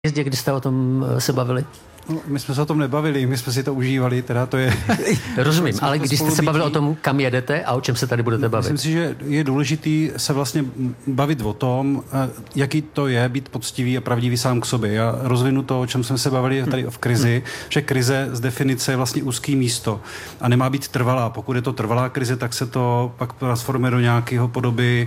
jezdě, kdy jste o tom se bavili? No, my jsme se o tom nebavili, my jsme si to užívali, teda to je... Rozumím, ale když jste se bavili o tom, kam jedete a o čem se tady budete bavit? Myslím si, že je důležitý se vlastně bavit o tom, jaký to je být poctivý a pravdivý sám k sobě. Já rozvinu to, o čem jsme se bavili tady v krizi, že krize z definice je vlastně úzký místo a nemá být trvalá. Pokud je to trvalá krize, tak se to pak transformuje do nějakého podoby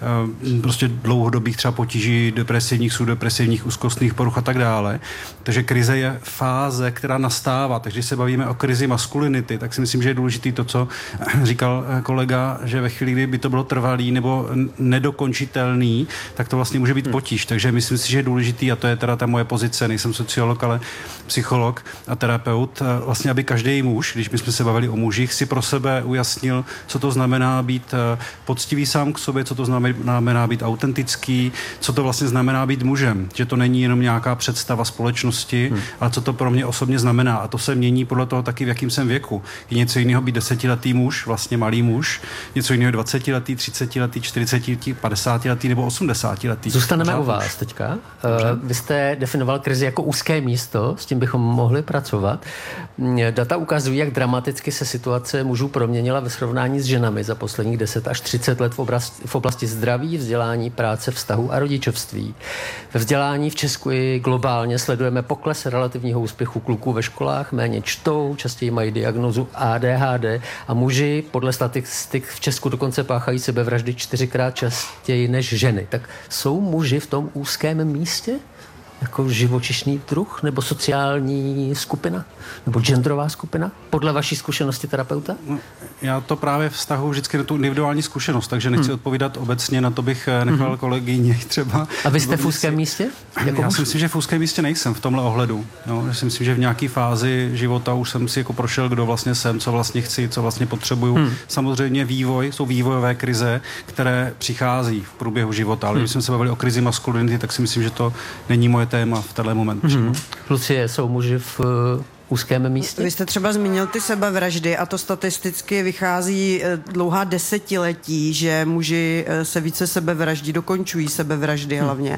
prostě dlouhodobých třeba potíží, depresivních, subdepresivních, úzkostných poruch a tak dále. Takže krize je fáze, která nastává. Takže když se bavíme o krizi maskulinity, tak si myslím, že je důležitý to, co říkal kolega, že ve chvíli, kdy by to bylo trvalý nebo nedokončitelný, tak to vlastně může být potíž. Takže myslím si, že je důležitý, a to je teda ta moje pozice, nejsem sociolog, ale psycholog a terapeut, vlastně aby každý muž, když bychom se bavili o mužích, si pro sebe ujasnil, co to znamená být poctivý sám k sobě, co to znamená být autentický, co to vlastně znamená být mužem. Že to není jenom nějaká představa společnosti, ale co to pro mě osobně znamená. A to se mění podle toho taky, v jakým jsem věku. Je něco jiného být 10letý muž, vlastně malý muž, něco jiného 20letý, 30letý, 40letý, 50letý nebo 80letý. Zůstaneme u vás teďka. Vy jste definoval krizi jako úzké místo, s tím bychom mohli pracovat. Data ukazují, jak dramaticky se situace mužů proměnila ve srovnání s ženami za posledních 10 až 30 let v oblasti zdraví, vzdělání, práce, vztahu a rodičovství. Ve vzdělání v Česku i globálně sledujeme pokles relativního úspěchu kluků ve školách, méně čtou, častěji mají diagnózu ADHD a muži podle statistik v Česku dokonce páchají sebevraždy 4krát častěji než ženy. Tak jsou muži v tom úzkém místě? Jako živočišný druh? Nebo sociální skupina? Nebo genderová skupina? Podle vaší zkušenosti terapeuta? Já to právě vztahuji vždycky na tu individuální zkušenost, takže nechci odpovídat obecně, na to bych nechal kolegyni třeba. A vy jste v úzkém místě? Já si myslím, že v úzkém místě nejsem v tomhle ohledu. No, já si myslím, že v nějaké fázi života už jsem si jako prošel, kdo vlastně jsem, co vlastně chci, co vlastně potřebuju. Samozřejmě jsou vývojové krize, které přichází v průběhu života, ale když jsme se bavili o krizi maskulinity, tak si myslím, že to není moje téma v tenhle moment. Lucie, jsou muži v úzkém místě? Vy jste třeba zmínil ty sebevraždy a to statisticky vychází dlouhá desetiletí, že muži se více sebevraždí, dokončují sebevraždy hlavně.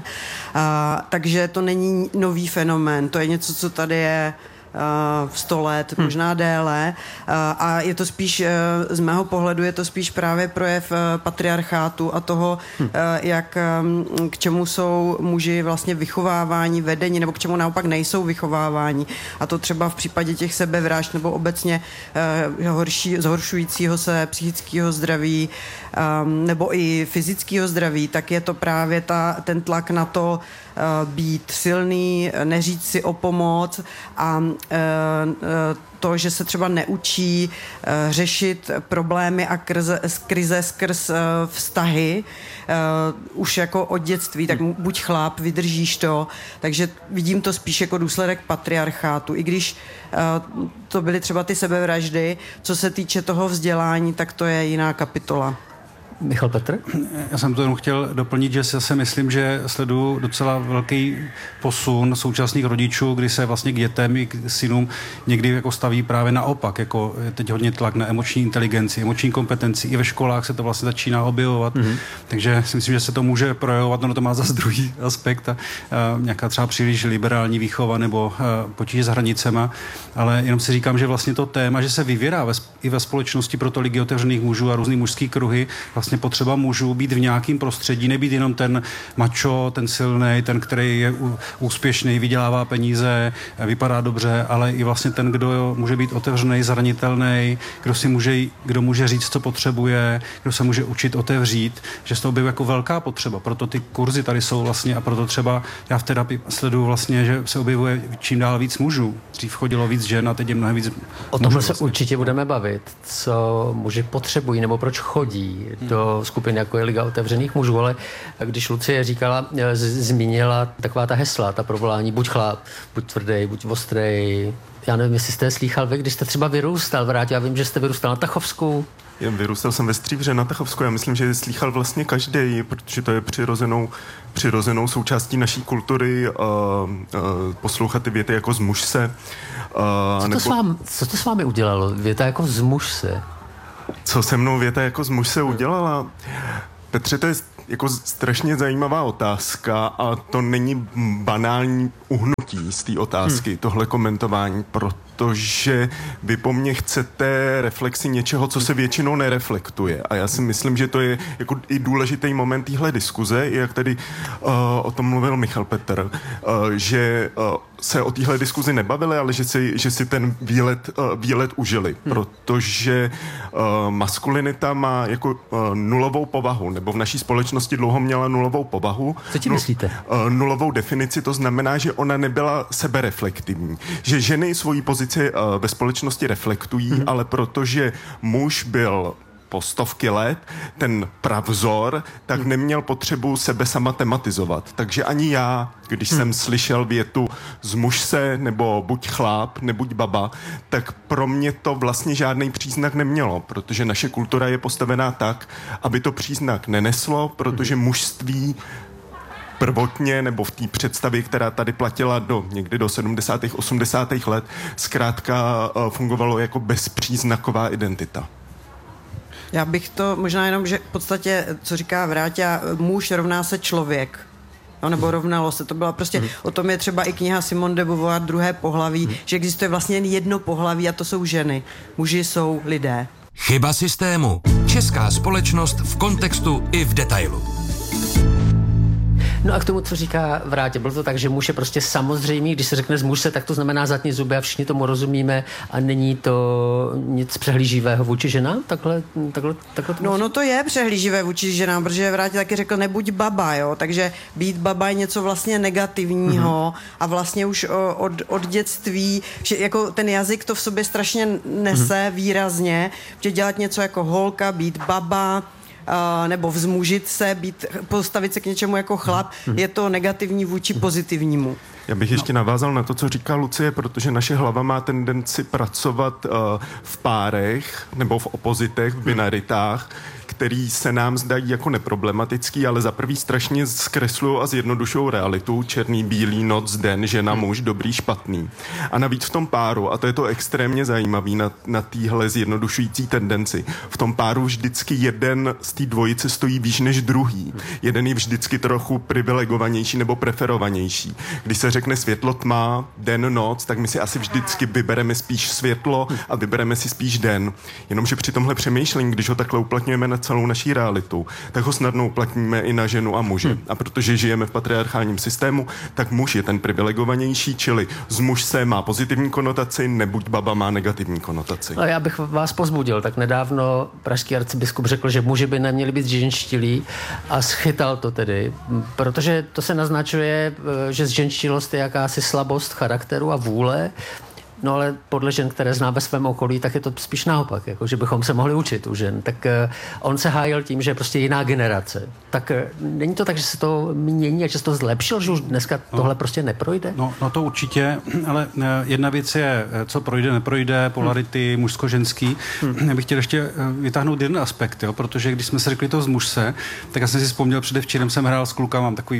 Takže to není nový fenomén, to je něco, co tady je v 100 let, možná déle. A je to spíš, z mého pohledu, je to spíš právě projev patriarchátu a toho, jak k čemu jsou muži vlastně vychovávání, vedení, nebo k čemu naopak nejsou vychovávání. A to třeba v případě těch sebevražd nebo obecně zhoršujícího se psychického zdraví nebo i fyzického zdraví, tak je to právě ten tlak na to být silný, neříct si o pomoc a to, že se třeba neučí řešit problémy a krize skrz vztahy už jako od dětství, tak buď chlap, vydržíš to, takže vidím to spíš jako důsledek patriarchátu, i když to byly třeba ty sebevraždy, co se týče toho vzdělání, tak to je jiná kapitola. Michal Petr? Já jsem to jenom chtěl doplnit, že si zase myslím, že sleduju docela velký posun současných rodičů, kdy se vlastně k dětem i k synům někdy jako staví právě naopak, jako je teď hodně tlak na emoční inteligenci, emoční kompetenci, i ve školách se to vlastně začíná objevovat, takže si myslím, že se to může projevovat, no to má zase druhý aspekt a nějaká třeba příliš liberální výchova nebo potíže s hranicema, ale jenom si říkám, že vlastně to téma, že se vyvěrá i ve společnosti pro tolik otevřených mužů a různý mužský kruhy, vlastně potřeba mužů být v nějakém prostředí, nebýt jenom ten macho, ten silnej, ten, který je úspěšný, vydělává peníze, vypadá dobře, ale i vlastně ten, kdo může být otevřený, zranitelný, kdo může říct, co potřebuje, kdo se může učit otevřít, že z toho byl jako velká potřeba. Proto ty kurzy tady jsou vlastně a proto třeba já v terapii sleduju vlastně, že se objevuje čím dál víc mužů. Dřív chodilo víc žen a teď je mnohem víc mužů. O tomhle se vlastně určitě budeme bavit, co muži potřebují nebo proč chodí do skupin, jako je Liga otevřených mužů, ale když Lucie říkala, zmínila taková ta hesla, ta provolání, buď chlap, buď tvrdý, buď ostrej. Já nevím, jestli jste slýchal vy, když jste třeba vyrůstal, já vím, že jste vyrůstal na Tachovsku. Vyrůstal jsem ve Stříbře na Tachovsku, já myslím, že slýchal vlastně každý, protože to je přirozenou součástí naší kultury poslouchat ty věty jako zmuž se. Co to s vámi udělalo? Věta jako zmuž se? Co se mnou věta jako zmuž se udělala? Petře, to je jako strašně zajímavá otázka a to není banální uhnutí z té otázky, tohle komentování, protože vy po mně chcete reflexi něčeho, co se většinou nereflektuje. A já si myslím, že to je jako i důležitý moment téhle diskuze, jak tady o tom mluvil Michal Petr, že se o téhle diskuzi nebavili, ale že si ten výlet užili, protože maskulinita má jako nulovou povahu, nebo v naší společnosti dlouho měla nulovou povahu. Co ti myslíte? Nulovou definici, to znamená, že ona nebyla sebereflektivní. Že ženy svoji pozici ve společnosti reflektují, ale protože muž byl po stovky let ten pravzor, tak neměl potřebu sebe sama tematizovat. Takže ani já, když jsem slyšel větu zmuž se, nebo buď chlap, nebuď baba, tak pro mě to vlastně žádný příznak nemělo, protože naše kultura je postavená tak, aby to příznak neneslo, protože mužství prvotně, nebo v té představě, která tady platila někdy do 70. 80. let, zkrátka fungovalo jako bezpříznaková identita. Já bych to možná jenom, že v podstatě, co říká Vráťa, muž rovná se člověk. No, nebo rovnalo se. To byla prostě, o tom je třeba i kniha Simone de Beauvoir, Druhé pohlaví, že existuje vlastně jen jedno pohlaví a to jsou ženy. Muži jsou lidé. Chyba systému. Česká společnost v kontextu i v detailu. No a k tomu, co říká Vrátě, bylo to tak, že muž je prostě samozřejmý, když se řekne zmuž se, tak to znamená zatni zuby a všichni tomu rozumíme a není to nic přehlíživého vůči ženám? Takhle No to je přehlíživé vůči ženám, protože Vrátě taky řekl nebuď baba, jo, takže být baba je něco vlastně negativního a vlastně už od dětství, že jako ten jazyk to v sobě strašně nese výrazně, že dělat něco jako holka, být baba, nebo vzmužit se, postavit se k něčemu jako chlap, je to negativní vůči pozitivnímu. Já bych ještě navázal na to, co říká Lucie, protože naše hlava má tendenci pracovat v párech nebo v opozitech, v binaritách, který se nám zdají jako neproblematický, ale za prvý strašně zkreslují a zjednodušují realitu. Černý, bílý, noc, den, žena, muž, dobrý, špatný. A navíc v tom páru, a to je to extrémně zajímavý na téhle zjednodušující tendenci, v tom páru vždycky jeden z té dvojice stojí výš než druhý. Jeden je vždycky trochu privilegovanější nebo preferovanější. Když se řekne světlo, tma, den, noc, tak my si asi vždycky vybereme spíš světlo a vybereme si spíš den. Jenomže při tomhle přemýšlení, když ho takhle uplatňujeme na celou naší realitu, tak ho snadno uplatníme i na ženu a muže. A protože žijeme v patriarchálním systému, tak muž je ten privilegovanější, čili zmuž se má pozitivní konotaci, nebuď baba má negativní konotaci. No, já bych vás pozbudil, tak nedávno pražský arcibiskup řekl, že muži by neměli být ženštilí a schytal to tedy, protože to se naznačuje, že zženštilost je jakási slabost charakteru a vůle. No ale podle žen, které zná ve svém okolí, tak je to spíš naopak, jako, že bychom se mohli učit u žen. Tak on se hájil tím, že je prostě jiná generace. Tak není to tak, že se to mění a že se to zlepšilo, že už dneska tohle prostě neprojde? No to určitě, ale jedna věc je, co projde, neprojde, polarity mužsko-ženský. Já bych chtěl ještě vytáhnout jeden aspekt, jo, protože když jsme si řekli to zmuž se, tak já jsem si vzpomněl, předevčírem jsem hrál s klukama, mám takový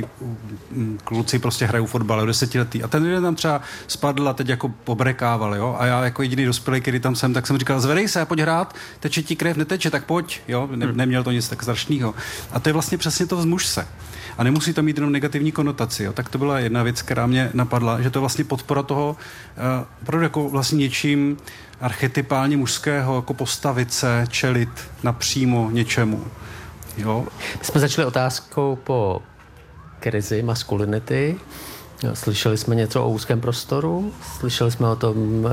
kluci prostě hrajou fotbal, 10letý. A ten jeden tam třeba spadl a teď jako pobrekával, jo? A já jako jediný dospělý, který tam jsem, tak jsem říkal, zvedej se, pojď hrát, teče ti krev, neteče, tak pojď, jo? Neměl to nic tak strašného. A to je vlastně přesně to vzmuž se. A nemusí to mít jenom negativní konotaci, jo? Tak to byla jedna věc, která mě napadla, že to je vlastně podpora toho, opravdu jako vlastně něčím archetypálně mužského, jako postavit se, čelit napřímo něčemu, jo? My jsme začali otázkou po krizi maskulinity. Slyšeli jsme něco o úzkém prostoru, slyšeli jsme o tom,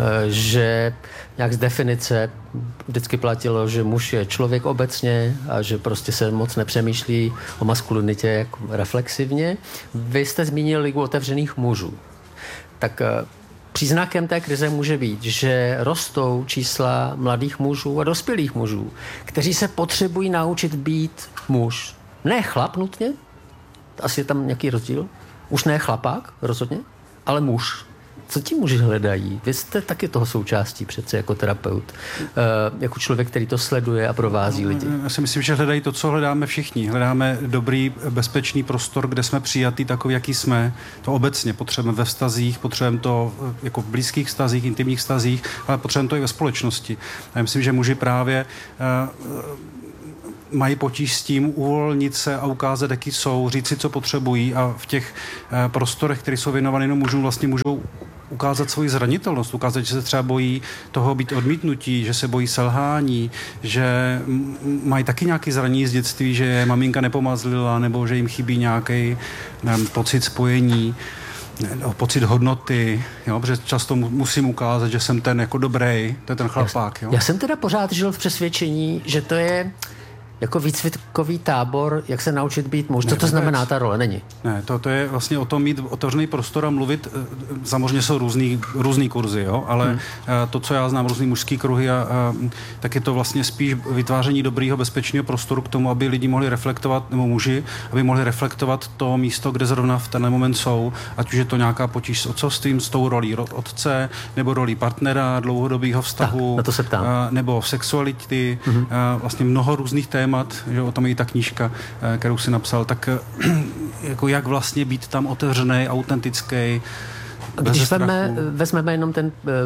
že nějak z definice vždycky platilo, že muž je člověk obecně a že prostě se moc nepřemýšlí o maskulinitě jako reflexivně. Vy jste zmínil Ligu otevřených mužů. Tak příznakem té krize může být, že rostou čísla mladých mužů a dospělých mužů, kteří se potřebují naučit být muž. Ne chlap nutně, asi je tam nějaký rozdíl. Už ne chlapák, rozhodně, ale muž. Co ti muži hledají? Vy jste taky toho součástí přece jako terapeut. Jako člověk, který to sleduje a provází lidi. Já si myslím, že hledají to, co hledáme všichni. Hledáme dobrý, bezpečný prostor, kde jsme přijatí takový, jaký jsme. To obecně potřebujeme ve vztazích, potřebujeme to jako v blízkých vztazích, intimních vztazích, ale potřebujeme to i ve společnosti. A já myslím, že muži právě mají potíž s tím uvolnit se a ukázat, jaký jsou, říct si, co potřebují a v těch prostorech, které jsou věnované jenom mužům, vlastně můžou ukázat svoji zranitelnost, ukázat, že se třeba bojí toho být odmítnutí, že se bojí selhání, že mají taky nějaké zranění z dětství, že je maminka nepomazlila, nebo že jim chybí nějaký pocit spojení, pocit hodnoty, jo, protože často musím ukázat, že jsem ten jako dobrý, to je ten chlapák. Jo. Já jsem teda pořád žil v přesvědčení, že to je jako výcvikový tábor, jak se naučit být muž. Co to znamená ta role? Není. Ne, to je vlastně o tom mít otevřený prostor a mluvit. Samozřejmě jsou různý kurzy, jo, ale to, co já znám, různý mužský kruhy, tak je to vlastně spíš vytváření dobrýho, bezpečného prostoru k tomu, aby lidi mohli reflektovat, nebo muži, aby mohli reflektovat to místo, kde zrovna v ten moment jsou, ať už je to nějaká potíž s otcovstvím, s tou rolí otce, nebo rolí partnera, dlouhodobého vztahu, tak, na to se ptám. Nebo sexuality, vlastně mnoho různých témat, že o tom je i ta knížka, kterou si napsal, tak jako jak vlastně být tam otevřený, autentický. Když vezmeme jenom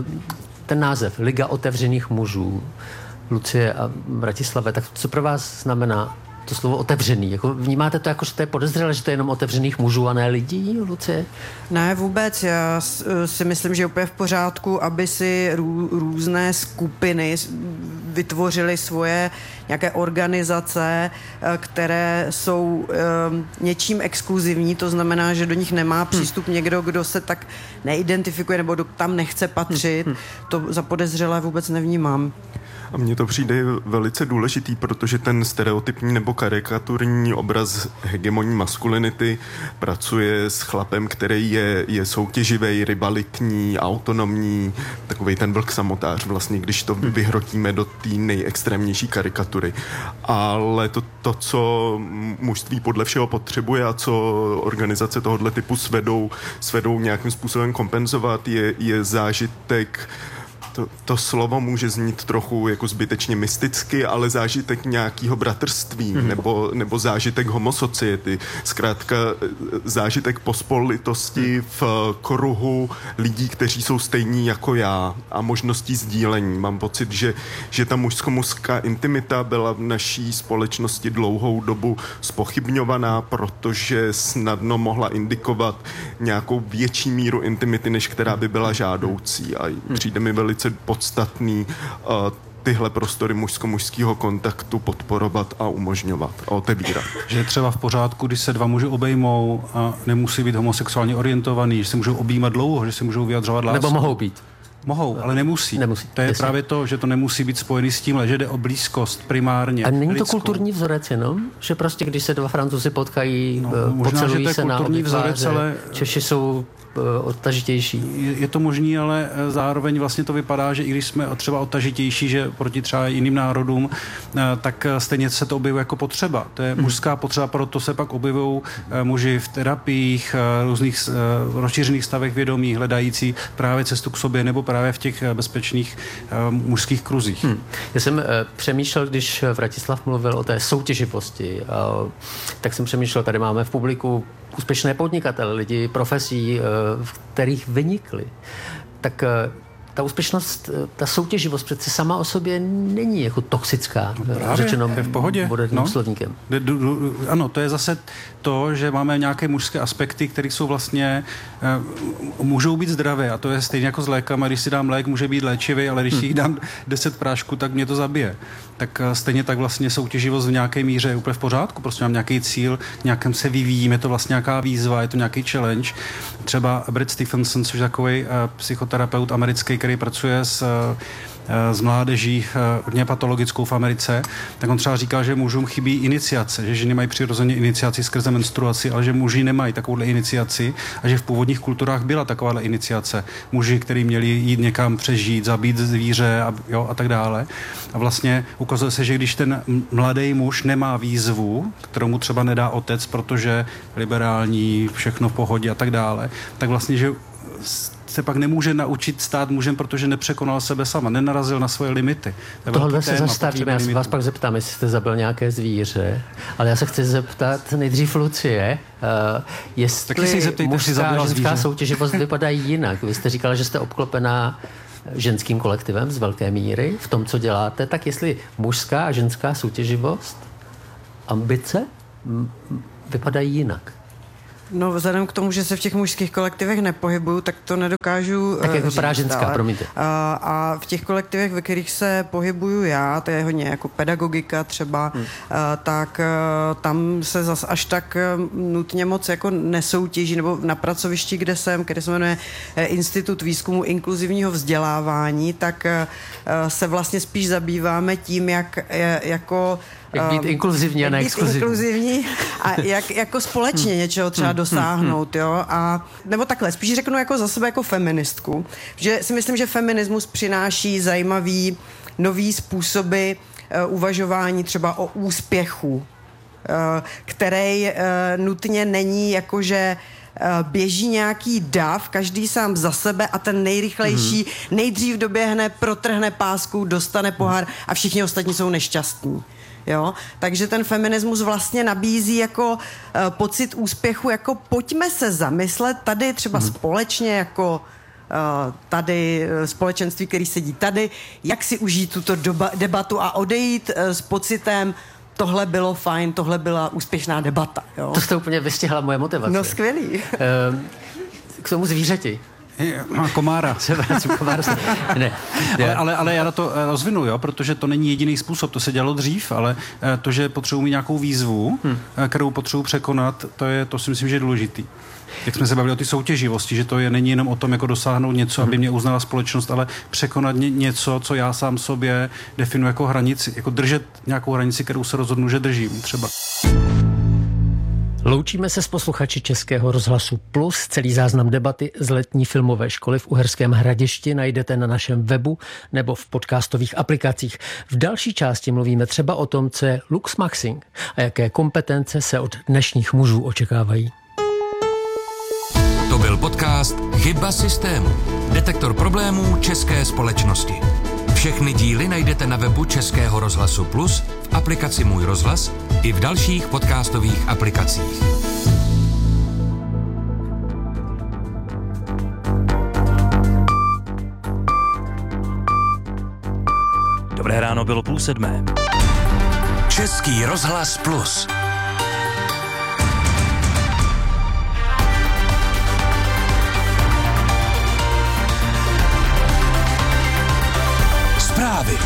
ten název Liga otevřených mužů, Lucie a Bratislave, tak co pro vás znamená to slovo otevřený? Jako vnímáte to jako, že to je podezřelé, že to je jenom otevřených mužů a ne lidí, Lucie? Ne, vůbec. Já si myslím, že je úplně v pořádku, aby si různé skupiny vytvořily svoje nějaké organizace, které jsou něčím exkluzivní, to znamená, že do nich nemá přístup někdo, kdo se tak neidentifikuje nebo tam nechce patřit. To za podezřelé vůbec nevnímám. A mně to přijde velice důležitý, protože ten stereotypní nebo karikaturní obraz hegemonní maskulinity pracuje s chlapem, který je soutěživý, rivalitní, autonomní, takovej ten vlk samotář vlastně, když to vyhrotíme do té nejextrémnější karikatury. Ale to, co mužství podle všeho potřebuje a co organizace tohoto typu svedou nějakým způsobem kompenzovat, je zážitek. To slovo může znít trochu jako zbytečně mysticky, ale zážitek nějakého bratrství nebo zážitek homosociety. Zkrátka zážitek pospolitosti v kruhu lidí, kteří jsou stejní jako já a možností sdílení. Mám pocit, že ta mužsko-mužská intimita byla v naší společnosti dlouhou dobu zpochybňovaná, protože snadno mohla indikovat nějakou větší míru intimity, než která by byla žádoucí. A přijde mi velice podstatný tyhle prostory mužsko-mužského kontaktu podporovat a umožňovat a otevírat. Že je třeba v pořádku, když se dva muži obejmou a nemusí být homosexuálně orientovaný, že se můžou objímat dlouho, že se můžou vyjadřovat lásku. Nebo mohou být. Mohou, ale nemusí. To je právě to, že to nemusí být spojený s tímhle, že jde o blízkost primárně. A není to lidskou. Kulturní vzorec jenom? Že prostě, když se dva Francouzi potkají, pocelují se na obě tváře, ale Češi jsou odtažitější. Je to možný, ale zároveň vlastně to vypadá, že i když jsme třeba odtažitější, že proti třeba jiným národům, tak stejně se to objevuje jako potřeba. To je mužská potřeba, proto se pak objevují muži v terapiích, různých rozšířených stavech vědomí, hledající právě cestu k sobě nebo právě v těch bezpečných mužských kruzích. Já jsem přemýšlel, když Vratislav mluvil o té soutěživosti, tak jsem přemýšlel, tady máme v publiku úspěšné podnikatele, lidi profesí, v kterých vynikli. Tak ta úspěšnost, ta soutěživost přece sama o sobě není jako toxická, řečeno v pohodě, moderním slovníkem. Ano, to je zase to, že máme nějaké mužské aspekty, které jsou vlastně, můžou být zdravé a to je stejně jako s lékama, když si dám lék, může být léčivý, ale když si dám 10 prášků, tak mě to zabije. Tak stejně tak vlastně soutěživost v nějaké míře je úplně v pořádku, prostě mám nějaký cíl, nějakém se vyvíjím, je to vlastně nějaká výzva, je to nějaký challenge. Třeba Brad Stephenson, což je takový psychoterapeut americký, který pracuje s mládeží hodně patologickou v Americe, tak on třeba říkal, že mužům chybí iniciace, že ženy mají přirozeně iniciaci skrze menstruaci, ale že muži nemají takovouhle iniciaci a že v původních kulturách byla takováhle iniciace. Muži, kteří měli jít někam přežít, zabít zvíře a tak dále. A vlastně ukazuje se, že když ten mladý muž nemá výzvu, kterou mu třeba nedá otec, protože liberální, všechno v pohodě a tak dále, tak vlastně, že se pak nemůže naučit stát mužem, protože nepřekonal sebe sama, nenarazil na svoje limity. Tohle se zastavíme, já se vás pak zeptám, jestli jste zabil nějaké zvíře, ale já se chci zeptat nejdřív Lucie, jestli mužská a ženská soutěživost vypadají jinak. Vy jste říkala, že jste obklopená ženským kolektivem z velké míry v tom, co děláte, tak jestli mužská a ženská soutěživost ambice vypadají jinak. No, vzhledem k tomu, že se v těch mužských kolektivech nepohybuju, tak to nedokážu Tak jak vypadá ženská, promiňte. A v těch kolektivech, ve kterých se pohybuju já, to je hodně jako pedagogika třeba, tak tam se zas až tak nutně moc jako nesoutěží, nebo na pracovišti, kde se jmenuje Institut výzkumu inkluzivního vzdělávání, tak se vlastně spíš zabýváme tím, jak být inkluzivní a neexkluzivní. A jak jako společně něčeho třeba dosáhnout, jo. Nebo takhle, spíš řeknu jako za sebe jako feministku, že si myslím, že feminismus přináší zajímavý nový způsoby uvažování třeba o úspěchu, který nutně není jakože běží nějaký dav, každý sám za sebe a ten nejrychlejší nejdřív doběhne, protrhne pásku, dostane pohár a všichni ostatní jsou nešťastní. Jo? Takže ten feminismus vlastně nabízí jako pocit úspěchu, jako pojďme se zamyslet tady třeba společně jako tady společenství, který sedí tady, jak si užít tuto debatu a odejít s pocitem tohle bylo fajn, tohle byla úspěšná debata. Jo? To jste úplně vystihla moje motivace. No skvělý. K tomu zvířeti. Komára. Ne. Ale já na to rozvinu, jo, protože to není jediný způsob, to se dělalo dřív, ale to, že potřebuji mít nějakou výzvu, kterou potřebuji překonat, to si myslím, že je důležitý. Jak jsme se bavili o ty soutěživosti, že to není jenom o tom, jako dosáhnout něco, aby mě uznala společnost, ale překonat něco, co já sám sobě definuji jako hranici, jako držet nějakou hranici, kterou se rozhodnu, že držím třeba. Loučíme se s posluchači Českého rozhlasu Plus. Celý záznam debaty z letní filmové školy v Uherském Hradišti najdete na našem webu nebo v podcastových aplikacích. V další části mluvíme třeba o tom, co je lux maxing a jaké kompetence se od dnešních mužů očekávají. To byl podcast Chyba systému. Detektor problémů české společnosti. Všechny díly najdete na webu Českého rozhlasu Plus, v aplikaci Můj rozhlas i v dalších podcastových aplikacích. Dobré ráno, bylo 6:30. Český rozhlas Plus. Zprávy.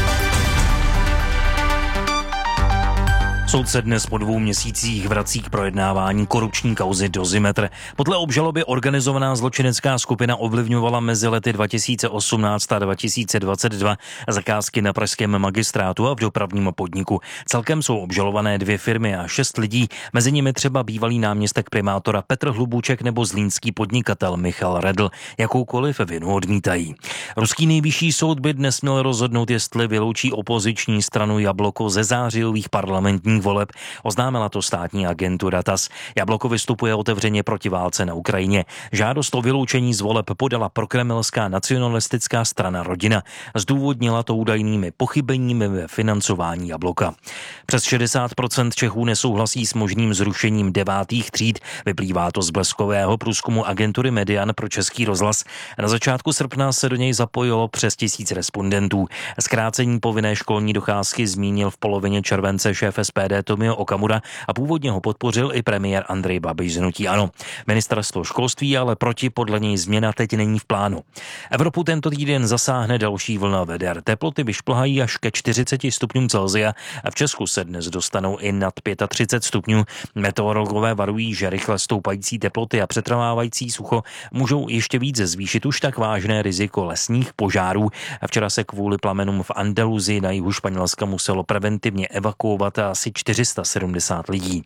Soud se dnes po 2 měsících vrací k projednávání korupční kauzy Dozimetr. Podle obžaloby organizovaná zločinecká skupina ovlivňovala mezi lety 2018 a 2022 zakázky na pražském magistrátu a v dopravním podniku. Celkem jsou obžalované 2 firmy a 6 lidí, mezi nimi třeba bývalý náměstek primátora Petr Hlubuček nebo zlínský podnikatel Michal Redl. Jakoukoliv vinu odmítají. Ruský nejvyšší soud by dnes měl rozhodnout, jestli vyloučí opoziční stranu Jabloko ze zářijových parlamentních voleb, oznámila to státní agentura TASS. Jabloko vystupuje otevřeně proti válce na Ukrajině. Žádost o vyloučení z voleb podala prokremelská nacionalistická strana Rodina. Zdůvodnila to údajnými pochybeními ve financování Jabloka. Přes 60% Čechů nesouhlasí s možným zrušením 9. tříd. Vyplývá to z bleskového průzkumu agentury Median pro Český rozhlas. Na začátku srpna se do něj zapojilo přes 1000 respondentů. Zkrácení povinné školní docházky zmínil v polovině července šéf SPD Tomio Okamura a původně ho podpořil i premiér Andrej Babiš z hnutí ANO. Ministerstvo školství ale proti, podle něj změna teď není v plánu. Evropu tento týden zasáhne další vlna veder. Teploty vyšplhají až ke 40 stupňům Celsia a v Česku se dnes dostanou i nad 35 stupňů. Meteorologové varují, že rychle stoupající teploty a přetrvávající sucho můžou ještě více zvýšit už tak vážné riziko lesních požárů. Včera se kvůli plamenům v Andaluzii na jihu Španělska muselo preventivně evakuovat asi 470 lidí.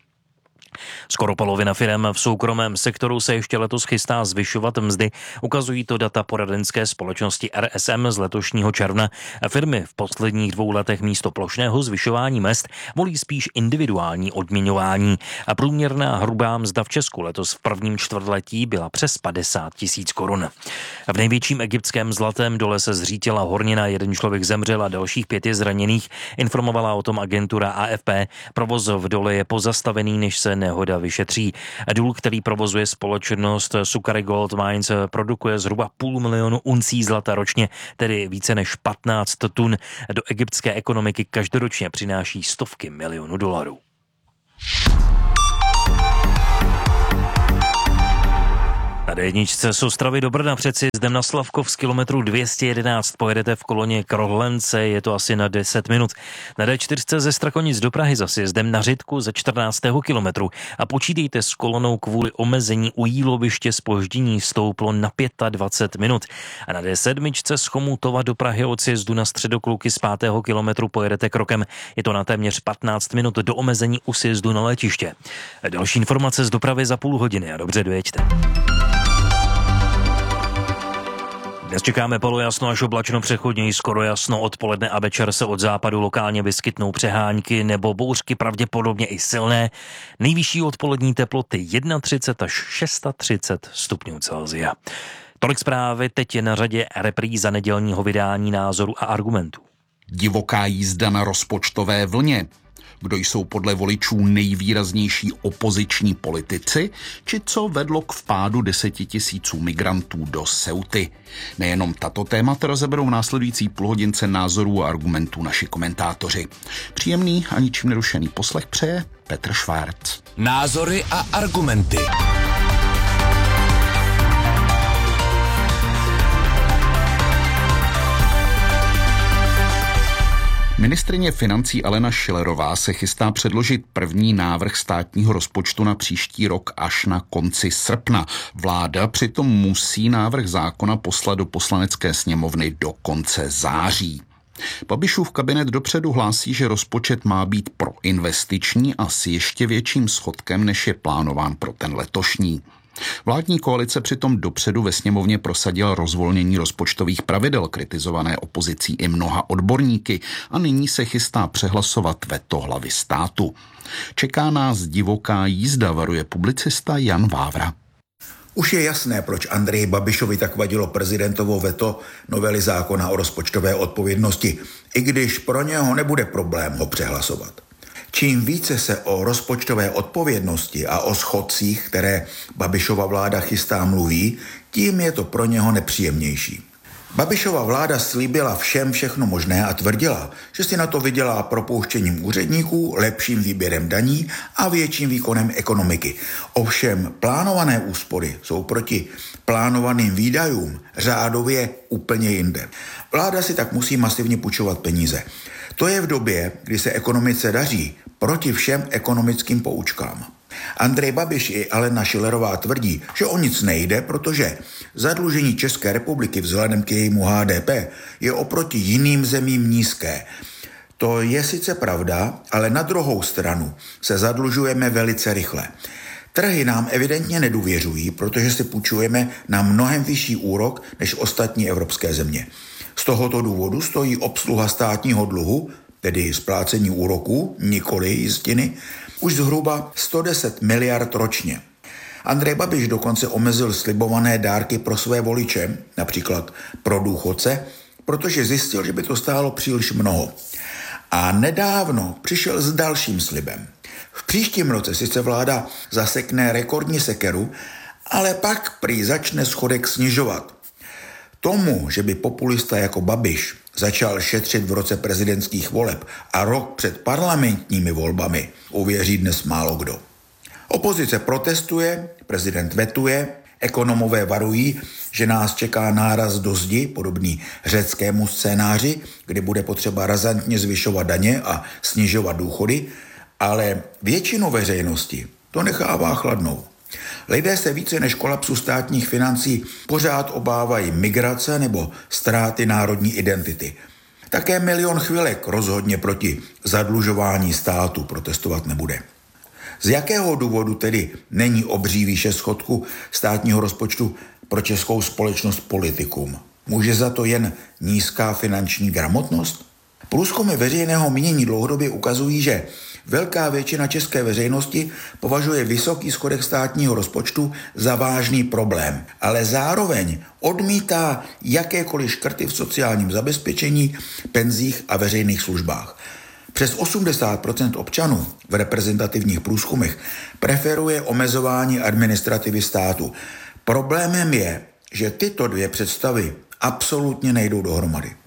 Skoro polovina firem v soukromém sektoru se ještě letos chystá zvyšovat mzdy. Ukazují to data poradenské společnosti RSM z letošního června. Firmy v posledních 2 letech místo plošného zvyšování mezd volí spíš individuální odměňování. A průměrná hrubá mzda v Česku letos v prvním čtvrtletí byla přes 50 000 korun. V největším egyptském Zlatém dole se zřítila hornina, 1 člověk zemřel a dalších 5 je zraněných. Informovala o tom agentura AFP. Provoz v dole je pozastavený, než se nehoda vyšetří. Důl, který provozuje společnost Sukari Gold Mines, produkuje zhruba 500 000 uncí zlata ročně, tedy více než 15 tun. Do egyptské ekonomiky každoročně přináší stovky milionů dolarů. Na D1 z Ostravy do Brna před sjezdem na Slavkov z kilometru 211 pojedete v koloně Krohlence, je to asi na 10 minut. Na D4 ze Strakonic do Prahy za sjezdem na Řitku ze 14. kilometru a počítejte s kolonou kvůli omezení u jíloviště zpoždění stouplo na 25 minut. A na D7 z Chomutova do Prahy od sjezdu na Středokluky z 5. kilometru pojedete krokem. Je to na téměř 15 minut do omezení u sjezdu na letiště. Další informace z dopravy za půl hodiny a dobře dojeďte. Dnes čekáme polojasno až oblačno, přechodně skoro jasno, odpoledne a večer se od západu lokálně vyskytnou přehánky nebo bouřky, pravděpodobně i silné. Nejvyšší odpolední teploty 31 až 36 stupňů Celsia. Tolik zprávy, teď je na řadě repríza nedělního vydání Názoru a argumentů. Divoká jízda na rozpočtové vlně. Kdo jsou podle voličů nejvýraznější opoziční politici, či co vedlo k vpádu 10 000 migrantů do Ceuty. Nejenom tato témata rozeberou v následující půlhodince Názorů a argumentů naši komentátoři. Příjemný a ničím nerušený poslech přeje Petr Švárc. Názory a argumenty. Ministryně financí Alena Schillerová se chystá předložit první návrh státního rozpočtu na příští rok až na konci srpna. Vláda přitom musí návrh zákona poslat do Poslanecké sněmovny do konce září. Babišův kabinet dopředu hlásí, že rozpočet má být proinvestiční a s ještě větším schodkem, než je plánován pro ten letošní. Vládní koalice přitom dopředu ve sněmovně prosadila rozvolnění rozpočtových pravidel, kritizované opozicí i mnoha odborníky, a nyní se chystá přehlasovat veto hlavy státu. Čeká nás divoká jízda, varuje publicista Jan Vávra. Už je jasné, proč Andreji Babišovi tak vadilo prezidentovo veto novely zákona o rozpočtové odpovědnosti, i když pro něho nebude problém ho přehlasovat. Čím více se o rozpočtové odpovědnosti a o schodcích, které Babišova vláda chystá, mluví, tím je to pro něho nepříjemnější. Babišova vláda slíbila všem všechno možné a tvrdila, že si na to vydělá propouštěním úředníků, lepším výběrem daní a větším výkonem ekonomiky. Ovšem plánované úspory jsou proti plánovaným výdajům řádově úplně jinde. Vláda si tak musí masivně půjčovat peníze. To je v době, kdy se ekonomice daří, proti všem ekonomickým poučkám. Andrej Babiš i Alena Schillerová tvrdí, že o nic nejde, protože zadlužení České republiky vzhledem k jejímu HDP je oproti jiným zemím nízké. To je sice pravda, ale na druhou stranu se zadlužujeme velice rychle. Trhy nám evidentně nedůvěřují, protože si půjčujeme na mnohem vyšší úrok než ostatní evropské země. Z tohoto důvodu stojí obsluha státního dluhu, tedy splácení úroků, nikoli jistiny, už zhruba 110 miliard ročně. Andrej Babiš dokonce omezil slibované dárky pro své voliče, například pro důchodce, protože zjistil, že by to stálo příliš mnoho. A nedávno přišel s dalším slibem. V příštím roce sice vláda zasekne rekordní sekeru, ale pak prý začne schodek snižovat. Tomu, že by populista jako Babiš začal šetřit v roce prezidentských voleb a rok před parlamentními volbami, uvěří dnes málo kdo. Opozice protestuje, prezident vetuje, ekonomové varují, že nás čeká náraz do zdi, podobný řeckému scénáři, kdy bude potřeba razantně zvyšovat daně a snižovat důchody, ale většinu veřejnosti to nechává chladnou. Lidé se více než kolapsu státních financí pořád obávají migrace nebo ztráty národní identity. Také 1 milion chvilek rozhodně proti zadlužování státu protestovat nebude. Z jakého důvodu tedy není obří výše schodku státního rozpočtu pro českou společnost politikům? Může za to jen nízká finanční gramotnost? Průzkumy veřejného mínění dlouhodobě ukazují, že velká většina české veřejnosti považuje vysoký schodek státního rozpočtu za vážný problém, ale zároveň odmítá jakékoliv škrty v sociálním zabezpečení, penzích a veřejných službách. Přes 80% občanů v reprezentativních průzkumech preferuje omezování administrativy státu. Problémem je, že tyto dvě představy absolutně nejdou dohromady.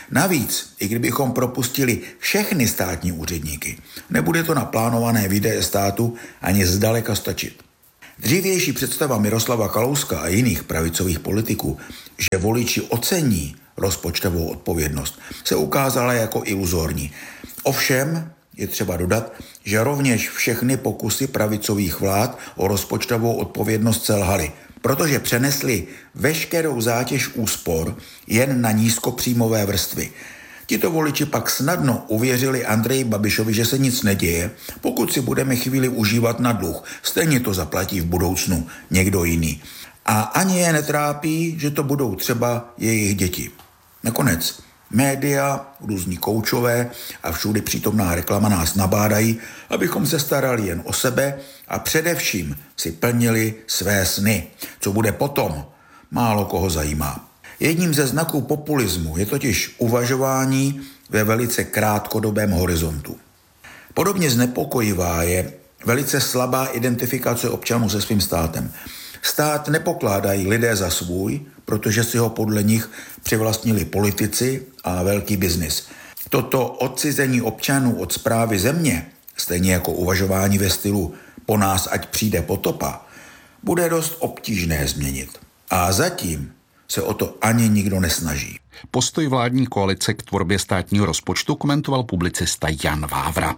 Navíc, i kdybychom propustili všechny státní úředníky, nebude to na plánované výdaje státu ani zdaleka stačit. Dřívější představa Miroslava Kalouska a jiných pravicových politiků, že voliči ocení rozpočtovou odpovědnost, se ukázala jako iluzorní. Ovšem je třeba dodat, že rovněž všechny pokusy pravicových vlád o rozpočtovou odpovědnost selhaly, protože přenesli veškerou zátěž úspor jen na nízkopříjmové vrstvy. Tito voliči pak snadno uvěřili Andreji Babišovi, že se nic neděje, pokud si budeme chvíli užívat na dluh. Stejně to zaplatí v budoucnu někdo jiný. A ani je netrápí, že to budou třeba jejich děti. Nakonec média, různí koučové a všude přítomná reklama nás nabádají, abychom se starali jen o sebe a především si plnili své sny. Co bude potom, málo koho zajímá. Jedním ze znaků populismu je totiž uvažování ve velice krátkodobém horizontu. Podobně znepokojivá je velice slabá identifikace občanů se svým státem. Stát nepokládají lidé za svůj, protože si ho podle nich přivlastnili politici a velký biznis. Toto odcizení občanů od správy země, stejně jako uvažování ve stylu po nás ať přijde potopa, bude dost obtížné změnit. A zatím se o to ani nikdo nesnaží. Postoj vládní koalice k tvorbě státního rozpočtu komentoval publicista Jan Vávra.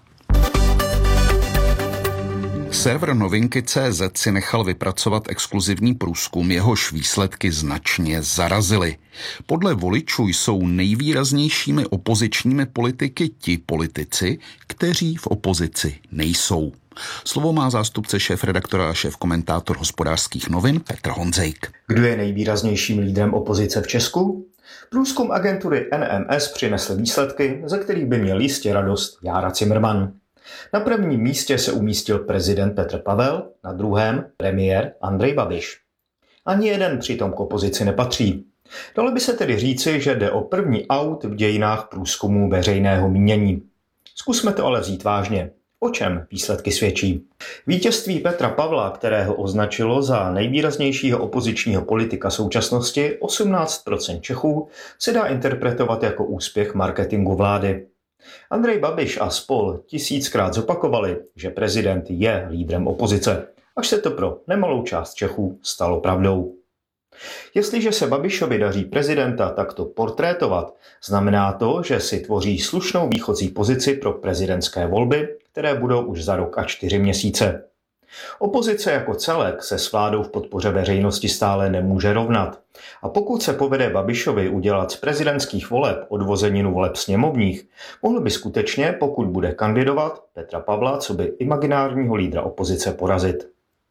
Server Novinky.cz si nechal vypracovat exkluzivní průzkum, jehož výsledky značně zarazily. Podle voličů jsou nejvýraznějšími opozičními politiky ti politici, kteří v opozici nejsou. Slovo má zástupce šéfredaktora a šéfkomentátor Hospodářských novin Petr Honzejk. Kdo je nejvýraznějším lídrem opozice v Česku? Průzkum agentury NMS přinesl výsledky, ze kterých by měl jistě radost Jára Cimrman. Na prvním místě se umístil prezident Petr Pavel, na druhém premiér Andrej Babiš. Ani jeden přitom k opozici nepatří. Dalo by se tedy říci, že jde o první aut v dějinách průzkumu veřejného mínění. Zkusme to ale vzít vážně. O čem výsledky svědčí? Vítězství Petra Pavla, kterého označilo za nejvýraznějšího opozičního politika současnosti 18% Čechů, se dá interpretovat jako úspěch marketingu vlády. Andrej Babiš a spol 1000krát zopakovali, že prezident je lídrem opozice, až se to pro nemalou část Čechů stalo pravdou. Jestliže se Babišovi daří prezidenta takto portrétovat, znamená to, že si tvoří slušnou výchozí pozici pro prezidentské volby, které budou už za rok a 4 měsíce. Opozice jako celek se s vládou v podpoře veřejnosti stále nemůže rovnat. A pokud se povede Babišovi udělat z prezidentských voleb odvozeninu voleb sněmovních, mohl by skutečně, pokud bude kandidovat, Petra Pavla coby imaginárního lídra opozice porazit.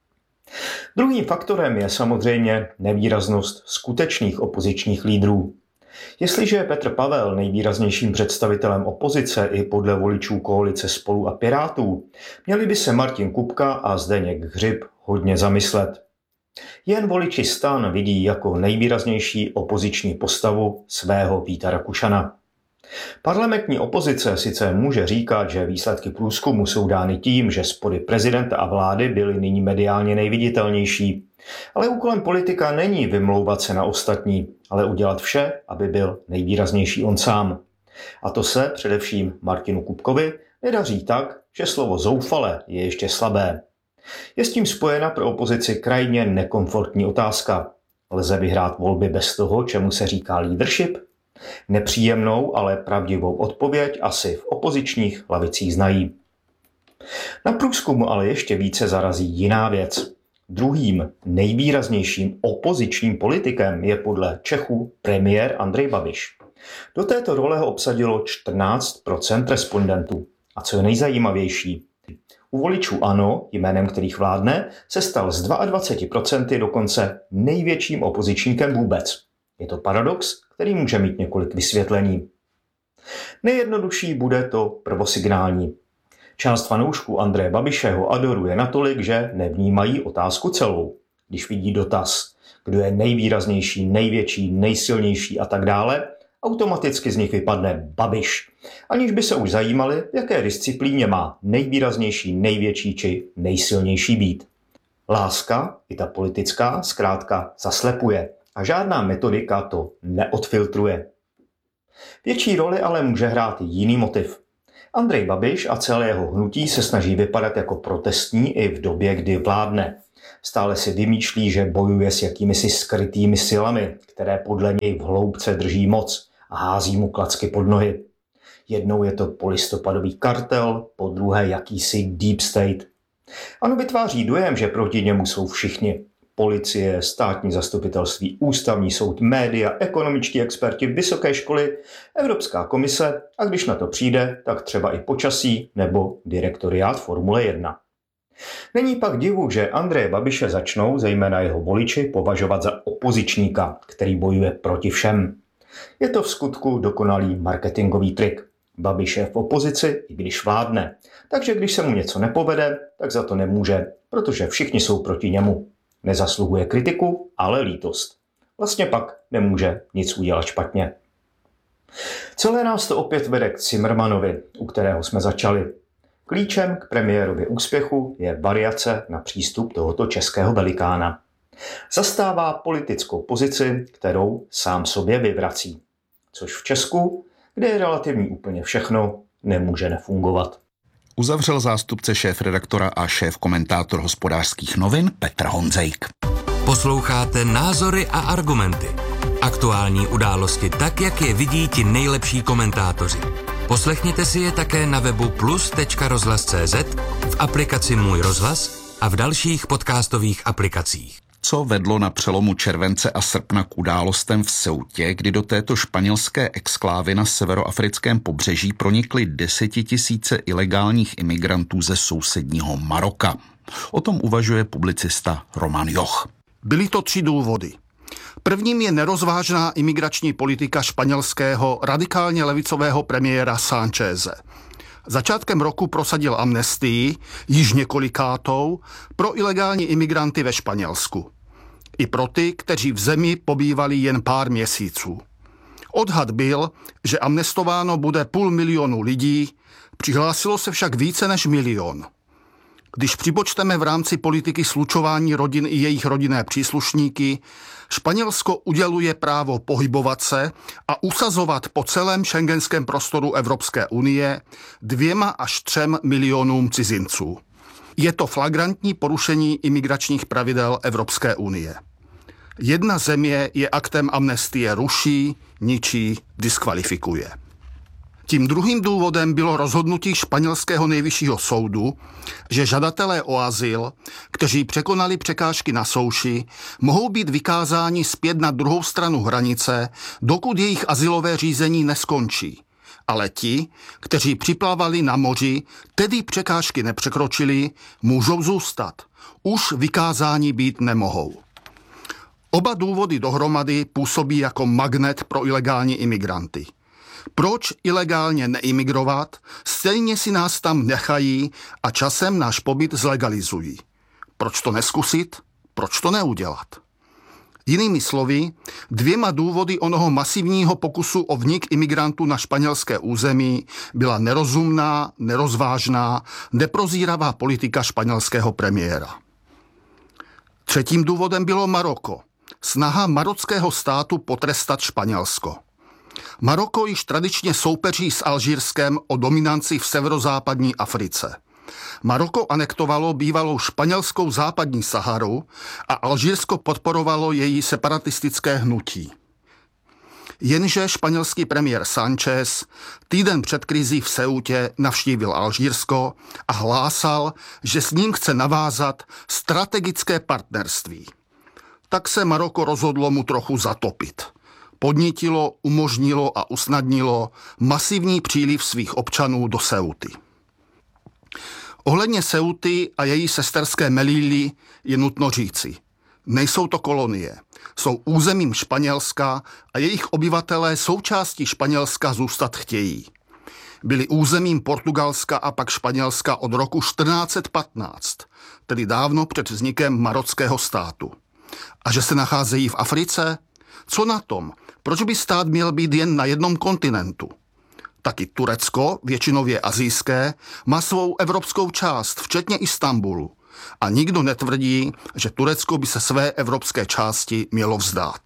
Druhým faktorem je samozřejmě nevýraznost skutečných opozičních lídrů. Jestliže je Petr Pavel nejvýraznějším představitelem opozice i podle voličů koalice Spolu a Pirátů, měli by se Martin Kupka a Zdeněk Hřib hodně zamyslet. Jen voliči STAN vidí jako nejvýraznější opoziční postavu svého Víta Rakušana. Parlamentní opozice sice může říkat, že výsledky průzkumu jsou dány tím, že spory prezidenta a vlády byly nyní mediálně nejviditelnější. Ale úkolem politika není vymlouvat se na ostatní, ale udělat vše, aby byl nejvýraznější on sám. A to se především Martinu Kupkovi nedaří tak, že slovo zoufale je ještě slabé. Je s tím spojena pro opozici krajně nekomfortní otázka. Lze vyhrát volby bez toho, čemu se říká leadership? Nepříjemnou, ale pravdivou odpověď asi v opozičních lavicích znají. Na průzkumu ale ještě více zarazí jiná věc. Druhým nejvýraznějším opozičním politikem je podle Čechů premiér Andrej Babiš. Do této role ho obsadilo 14% respondentů. A co je nejzajímavější? U voličů ANO, jménem kterých vládne, se stal z 22% dokonce největším opozičníkem vůbec. Je to paradox, který může mít několik vysvětlení. Nejjednodušší bude to prvosignální. Část fanoušků Andreje Babiše ho adoruje natolik, že nevnímají otázku celou. Když vidí dotaz, kdo je nejvýraznější, největší, nejsilnější a tak dále, automaticky z nich vypadne Babiš, aniž by se už zajímali, v jaké disciplíně má nejvýraznější, největší či nejsilnější být. Láska, i ta politická, zkrátka zaslepuje a žádná metodika to neodfiltruje. Větší roli ale může hrát jiný motiv. Andrej Babiš a celé jeho hnutí se snaží vypadat jako protestní i v době, kdy vládne. Stále si vymýšlí, že bojuje s jakýmisi skrytými silami, které podle něj v hloubce drží moc a hází mu klacky pod nohy. Jednou je to polistopadový kartel, po druhé jakýsi deep state. Ano, vytváří dojem, že proti němu jsou všichni. Policie, státní zastupitelství, ústavní soud, média, ekonomičtí experti, vysoké školy, Evropská komise a když na to přijde, tak třeba i počasí nebo direktoriát Formule 1. Není pak divu, že Andreje Babiše začnou, zejména jeho voliči, považovat za opozičníka, který bojuje proti všem. Je to v skutku dokonalý marketingový trik. Babiš je v opozici, i když vládne. Takže když se mu něco nepovede, tak za to nemůže, protože všichni jsou proti němu. Nezasluhuje kritiku, ale lítost. Vlastně pak nemůže nic udělat špatně. Celé nás to opět vede k Zimmermannovi, u kterého jsme začali. Klíčem k premiérově úspěchu je variace na přístup tohoto českého velikána. Zastává politickou pozici, kterou sám sobě vyvrací. Což v Česku, kde je relativní úplně všechno, nemůže nefungovat. Uzavřel zástupce šéfredaktora a šéf-komentátor Hospodářských novin Petr Honzejk. Posloucháte Názory a argumenty. Aktuální události tak, jak je vidí ti nejlepší komentátoři. Poslechněte si je také na webu plus.rozhlas.cz, v aplikaci Můj rozhlas a v dalších podcastových aplikacích. Co vedlo na přelomu července a srpna k událostem v Ceutě, kdy do této španělské exklávy na severoafrickém pobřeží pronikly 10 000 ilegálních imigrantů ze sousedního Maroka. O tom uvažuje publicista Roman Joch. Byly to 3 důvody. Prvním je nerozvážná imigrační politika španělského radikálně levicového premiéra Sáncheze. Začátkem roku prosadil amnestii, již několikátou, pro ilegální imigranty ve Španělsku. I pro ty, kteří v zemi pobývali jen pár měsíců. Odhad byl, že amnestováno bude 500 000 lidí, přihlásilo se však více než 1 000 000. Když připočteme v rámci politiky slučování rodin i jejich rodinné příslušníky, Španělsko uděluje právo pohybovat se a usazovat po celém schengenském prostoru Evropské unie 2 až 3 milionům cizinců. Je to flagrantní porušení imigračních pravidel Evropské unie. Jedna země je aktem amnestie ruší, ničí, diskvalifikuje. Tím druhým důvodem bylo rozhodnutí španělského nejvyššího soudu, že žadatelé o azyl, kteří překonali překážky na souši, mohou být vykázáni zpět na druhou stranu hranice, dokud jejich azylové řízení neskončí. Ale ti, kteří připlavali na moři, tedy překážky nepřekročili, můžou zůstat. Už vykázáni být nemohou. Oba důvody dohromady působí jako magnet pro ilegální imigranty. Proč ilegálně neimigrovat? Stejně si nás tam nechají a časem náš pobyt zlegalizují. Proč to neskusit? Proč to neudělat? Jinými slovy, 2 důvody onoho masivního pokusu o vnik imigrantů na španělské území byla nerozumná, nerozvážná, neprozíravá politika španělského premiéra. Třetím důvodem bylo Maroko. Snaha marockého státu potrestat Španělsko. Maroko již tradičně soupeří s Alžírskem o dominanci v severozápadní Africe. Maroko anektovalo bývalou španělskou západní Saharu a Alžírsko podporovalo její separatistické hnutí. Jenže španělský premiér Sánchez týden před krizí v Ceutě navštívil Alžírsko a hlásal, že s ním chce navázat strategické partnerství. Tak se Maroko rozhodlo mu trochu zatopit. Podnítilo, umožnilo a usnadnilo masivní příliv svých občanů do Ceuty. Ohledně Ceuty a její sesterské Melilly je nutno říci. Nejsou to kolonie. Jsou územím Španělska a jejich obyvatelé součástí Španělska zůstat chtějí. Byli územím Portugalska a pak Španělska od roku 1415, tedy dávno před vznikem marockého státu. A že se nacházejí v Africe? Co na tom? Proč by stát měl být jen na jednom kontinentu? Taky Turecko, většinově asijské, má svou evropskou část, včetně Istanbulu. A nikdo netvrdí, že Turecko by se své evropské části mělo vzdát.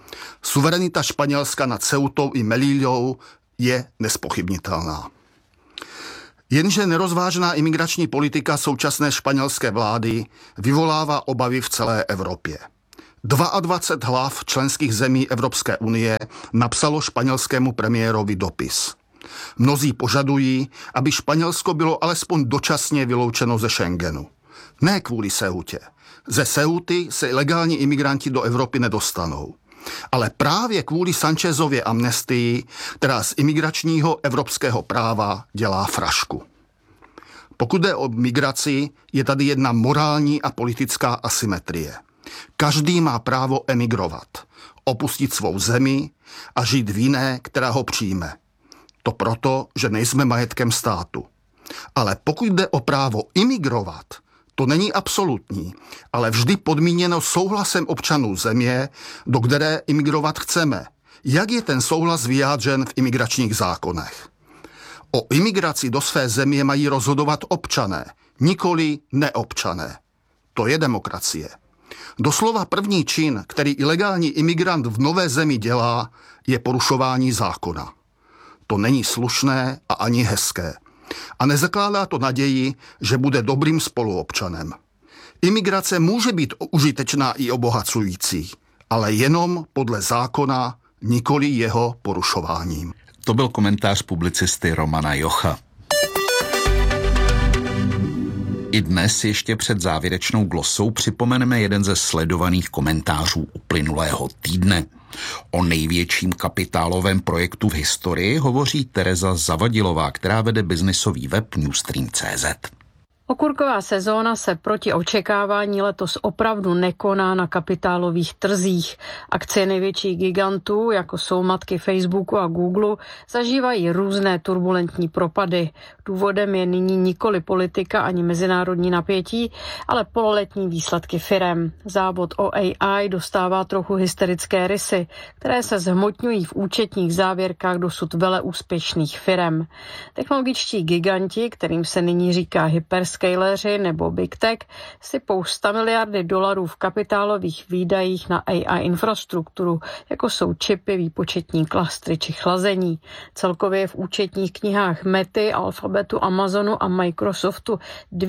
Suverenita Španělska nad Ceutou i Melillou je nespochybnitelná. Jenže nerozvážná imigrační politika současné španělské vlády vyvolává obavy v celé Evropě. 22 hlav členských zemí Evropské unie napsalo španělskému premiérovi dopis. Mnozí požadují, aby Španělsko bylo alespoň dočasně vyloučeno ze Schengenu. Ne kvůli Ceutě. Ze Ceuty se legální imigranti do Evropy nedostanou. Ale právě kvůli Sanchezově amnestii, která z imigračního evropského práva dělá frašku. Pokud jde o migraci, je tady jedna morální a politická asymetrie. Každý má právo emigrovat, opustit svou zemi a žít v jiné, která ho přijme. To proto, že nejsme majetkem státu. Ale pokud jde o právo imigrovat, to není absolutní, ale vždy podmíněno souhlasem občanů země, do které imigrovat chceme. Jak je ten souhlas vyjádřen v imigračních zákonech? O imigraci do své země mají rozhodovat občané, nikoli neobčané. To je demokracie. Doslova první čin, který ilegální imigrant v nové zemi dělá, je porušování zákona. To není slušné a ani hezké. A nezakládá to naději, že bude dobrým spoluobčanem. Imigrace může být užitečná i obohacující, ale jenom podle zákona, nikoli jeho porušováním. To byl komentář publicisty Romana Jocha. I dnes ještě před závěrečnou glosou připomeneme jeden ze sledovaných komentářů uplynulého týdne. O největším kapitálovém projektu v historii hovoří Tereza Zavadilová, která vede biznisový web Newstream.cz. Okurková sezóna se proti očekávání letos opravdu nekoná na kapitálových trzích. Akcie největších gigantů, jako jsou matky Facebooku a Google, zažívají různé turbulentní propady. Důvodem je nyní nikoli politika ani mezinárodní napětí, ale pololetní výsledky firem. Závod o AI dostává trochu hysterické rysy, které se zhmotňují v účetních závěrkách dosud veleúspěšných firem. Technologičtí giganti, kterým se nyní říká hyperscaleři nebo Big Tech, sypou 100 miliardy dolarů v kapitálových výdajích na AI infrastrukturu, jako jsou čipy, výpočetní klastry či chlazení. Celkově je v účetních knihách Mety, Alphabetu, Amazonu a Microsoftu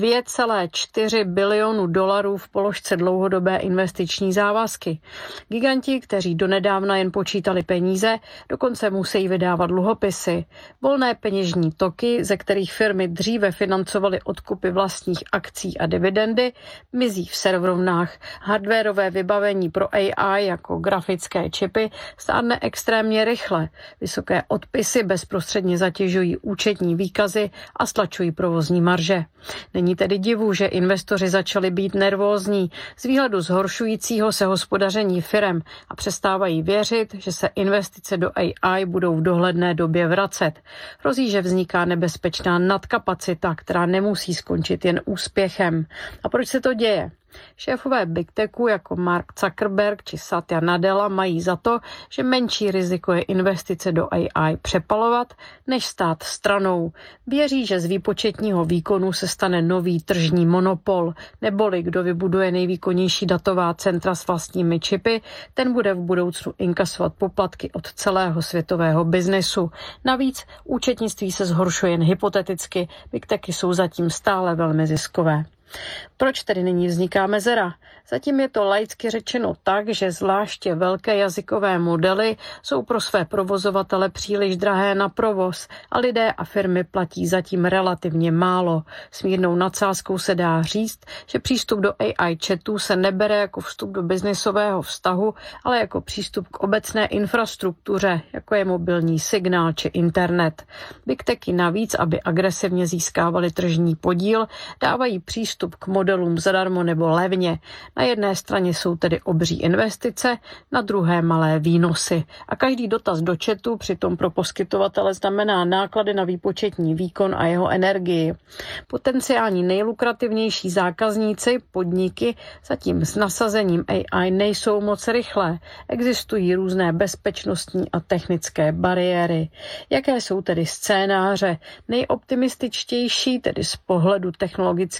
2,4 bilionu dolarů v položce dlouhodobé investiční závazky. Giganti, kteří donedávna jen počítali peníze, dokonce musí vydávat dluhopisy. Volné peněžní toky, ze kterých firmy dříve financovaly odkupy vlastních akcí a dividendy, mizí v serverovnách. Hardwarové vybavení pro AI jako grafické čipy stárne extrémně rychle. Vysoké odpisy bezprostředně zatěžují účetní výkazy a stlačují provozní marže. Není tedy divu, že investoři začali být nervózní z výhledu zhoršujícího se hospodaření firem a přestávají věřit, že se investice do AI budou v dohledné době vracet. Hrozí, že vzniká nebezpečná nadkapacita, která nemusí skončit jen úspěchem. A proč se to děje? Šéfové Big Techu jako Mark Zuckerberg či Satya Nadella mají za to, že menší riziko je investice do AI přepalovat, než stát stranou. Věří, že z výpočetního výkonu se stane nový tržní monopol, neboli kdo vybuduje nejvýkonnější datová centra s vlastními čipy, ten bude v budoucnu inkasovat poplatky od celého světového biznesu. Navíc účetnictví se zhoršuje jen hypoteticky, Big Techy jsou zatím stále velmi ziskové. Proč tedy nyní vzniká mezera? Zatím je to laicky řečeno tak, že zvláště velké jazykové modely jsou pro své provozovatele příliš drahé na provoz a lidé a firmy platí zatím relativně málo. S mírnou nadsázkou se dá říct, že přístup do AI chatů se nebere jako vstup do biznisového vztahu, ale jako přístup k obecné infrastruktuře, jako je mobilní signál či internet. Big Techy navíc, aby agresivně získávali tržní podíl, dávají přístup k modelům zadarmo nebo levně. Na jedné straně jsou tedy obří investice, na druhé malé výnosy. A každý dotaz do chatu přitom pro poskytovatele znamená náklady na výpočetní výkon a jeho energii. Potenciální nejlukrativnější zákazníci, podniky, zatím s nasazením AI nejsou moc rychlé. Existují různé bezpečnostní a technické bariéry. Jaké jsou tedy scénáře? Nejoptimističtější, tedy z pohledu technologických firm,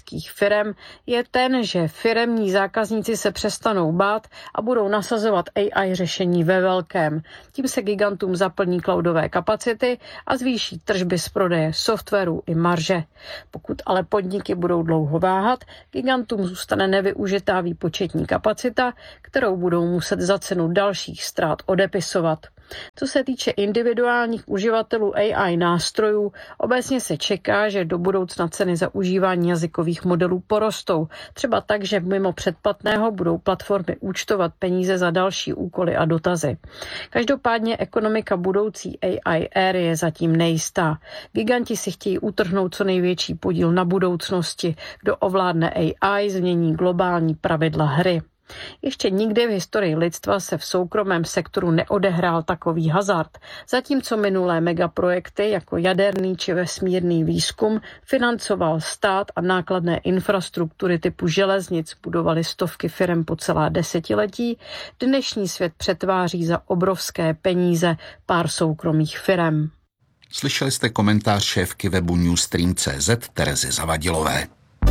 firem je ten, že firemní zákazníci se přestanou bát a budou nasazovat AI řešení ve velkém. Tím se gigantům zaplní cloudové kapacity a zvýší tržby z prodeje softwaru i marže. Pokud ale podniky budou dlouho váhat, gigantům zůstane nevyužitá výpočetní kapacita, kterou budou muset za cenu dalších ztrát odepisovat. Co se týče individuálních uživatelů AI nástrojů, obecně se čeká, že do budoucna ceny za užívání jazykových modelů porostou. Třeba tak, že mimo předplatného budou platformy účtovat peníze za další úkoly a dotazy. Každopádně ekonomika budoucí AI éry je zatím nejistá. Giganti si chtějí utrhnout co největší podíl na budoucnosti. Kdo ovládne AI, změní globální pravidla hry. Ještě nikdy v historii lidstva se v soukromém sektoru neodehrál takový hazard, zatímco minulé megaprojekty jako jaderný či vesmírný výzkum financoval stát a nákladné infrastruktury typu železnic budovaly stovky firem po celá desetiletí, dnešní svět přetváří za obrovské peníze pár soukromých firem. Slyšeli jste komentář šéfky webu Newstream.cz Terezy Zavadilové.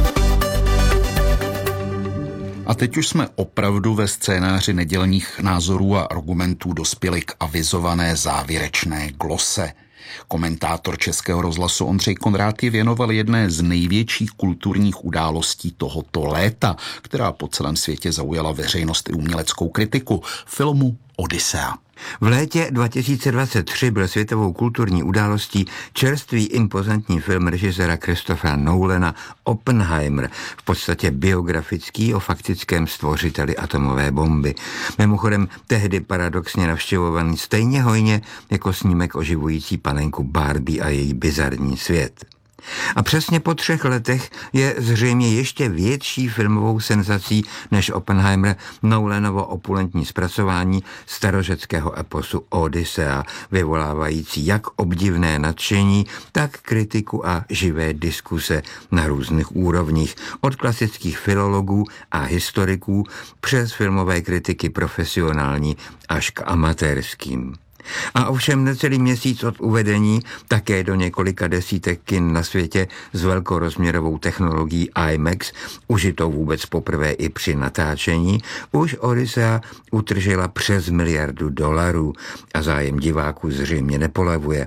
A teď už jsme opravdu ve scénáři nedělních názorů a argumentů dospěli k avizované závěrečné glose. Komentátor Českého rozhlasu Ondřej Konrád věnoval jedné z největších kulturních událostí tohoto léta, která po celém světě zaujala veřejnost i uměleckou kritiku, filmu Odyssea. V létě 2023 byl světovou kulturní událostí čerstvý impozantní film režiséra Christophera Nolana Oppenheimer, v podstatě biografický o faktickém stvořiteli atomové bomby. Mimochodem tehdy paradoxně navštěvovaný stejně hojně jako snímek oživující panenku Barbie a její bizarní svět. A přesně po 3 letech je zřejmě ještě větší filmovou senzací než Oppenheimer Nolanovo opulentní zpracování starořeckého eposu Odyssea, vyvolávající jak obdivné nadšení, tak kritiku a živé diskuse na různých úrovních, od klasických filologů a historiků přes filmové kritiky profesionální až k amatérským. A ovšem necelý měsíc od uvedení také do několika desítek kin na světě s velkorozměrovou technologií IMAX, užitou vůbec poprvé i při natáčení, už Odyssea utržila přes $1 miliardu a zájem diváků zřejmě nepolevuje.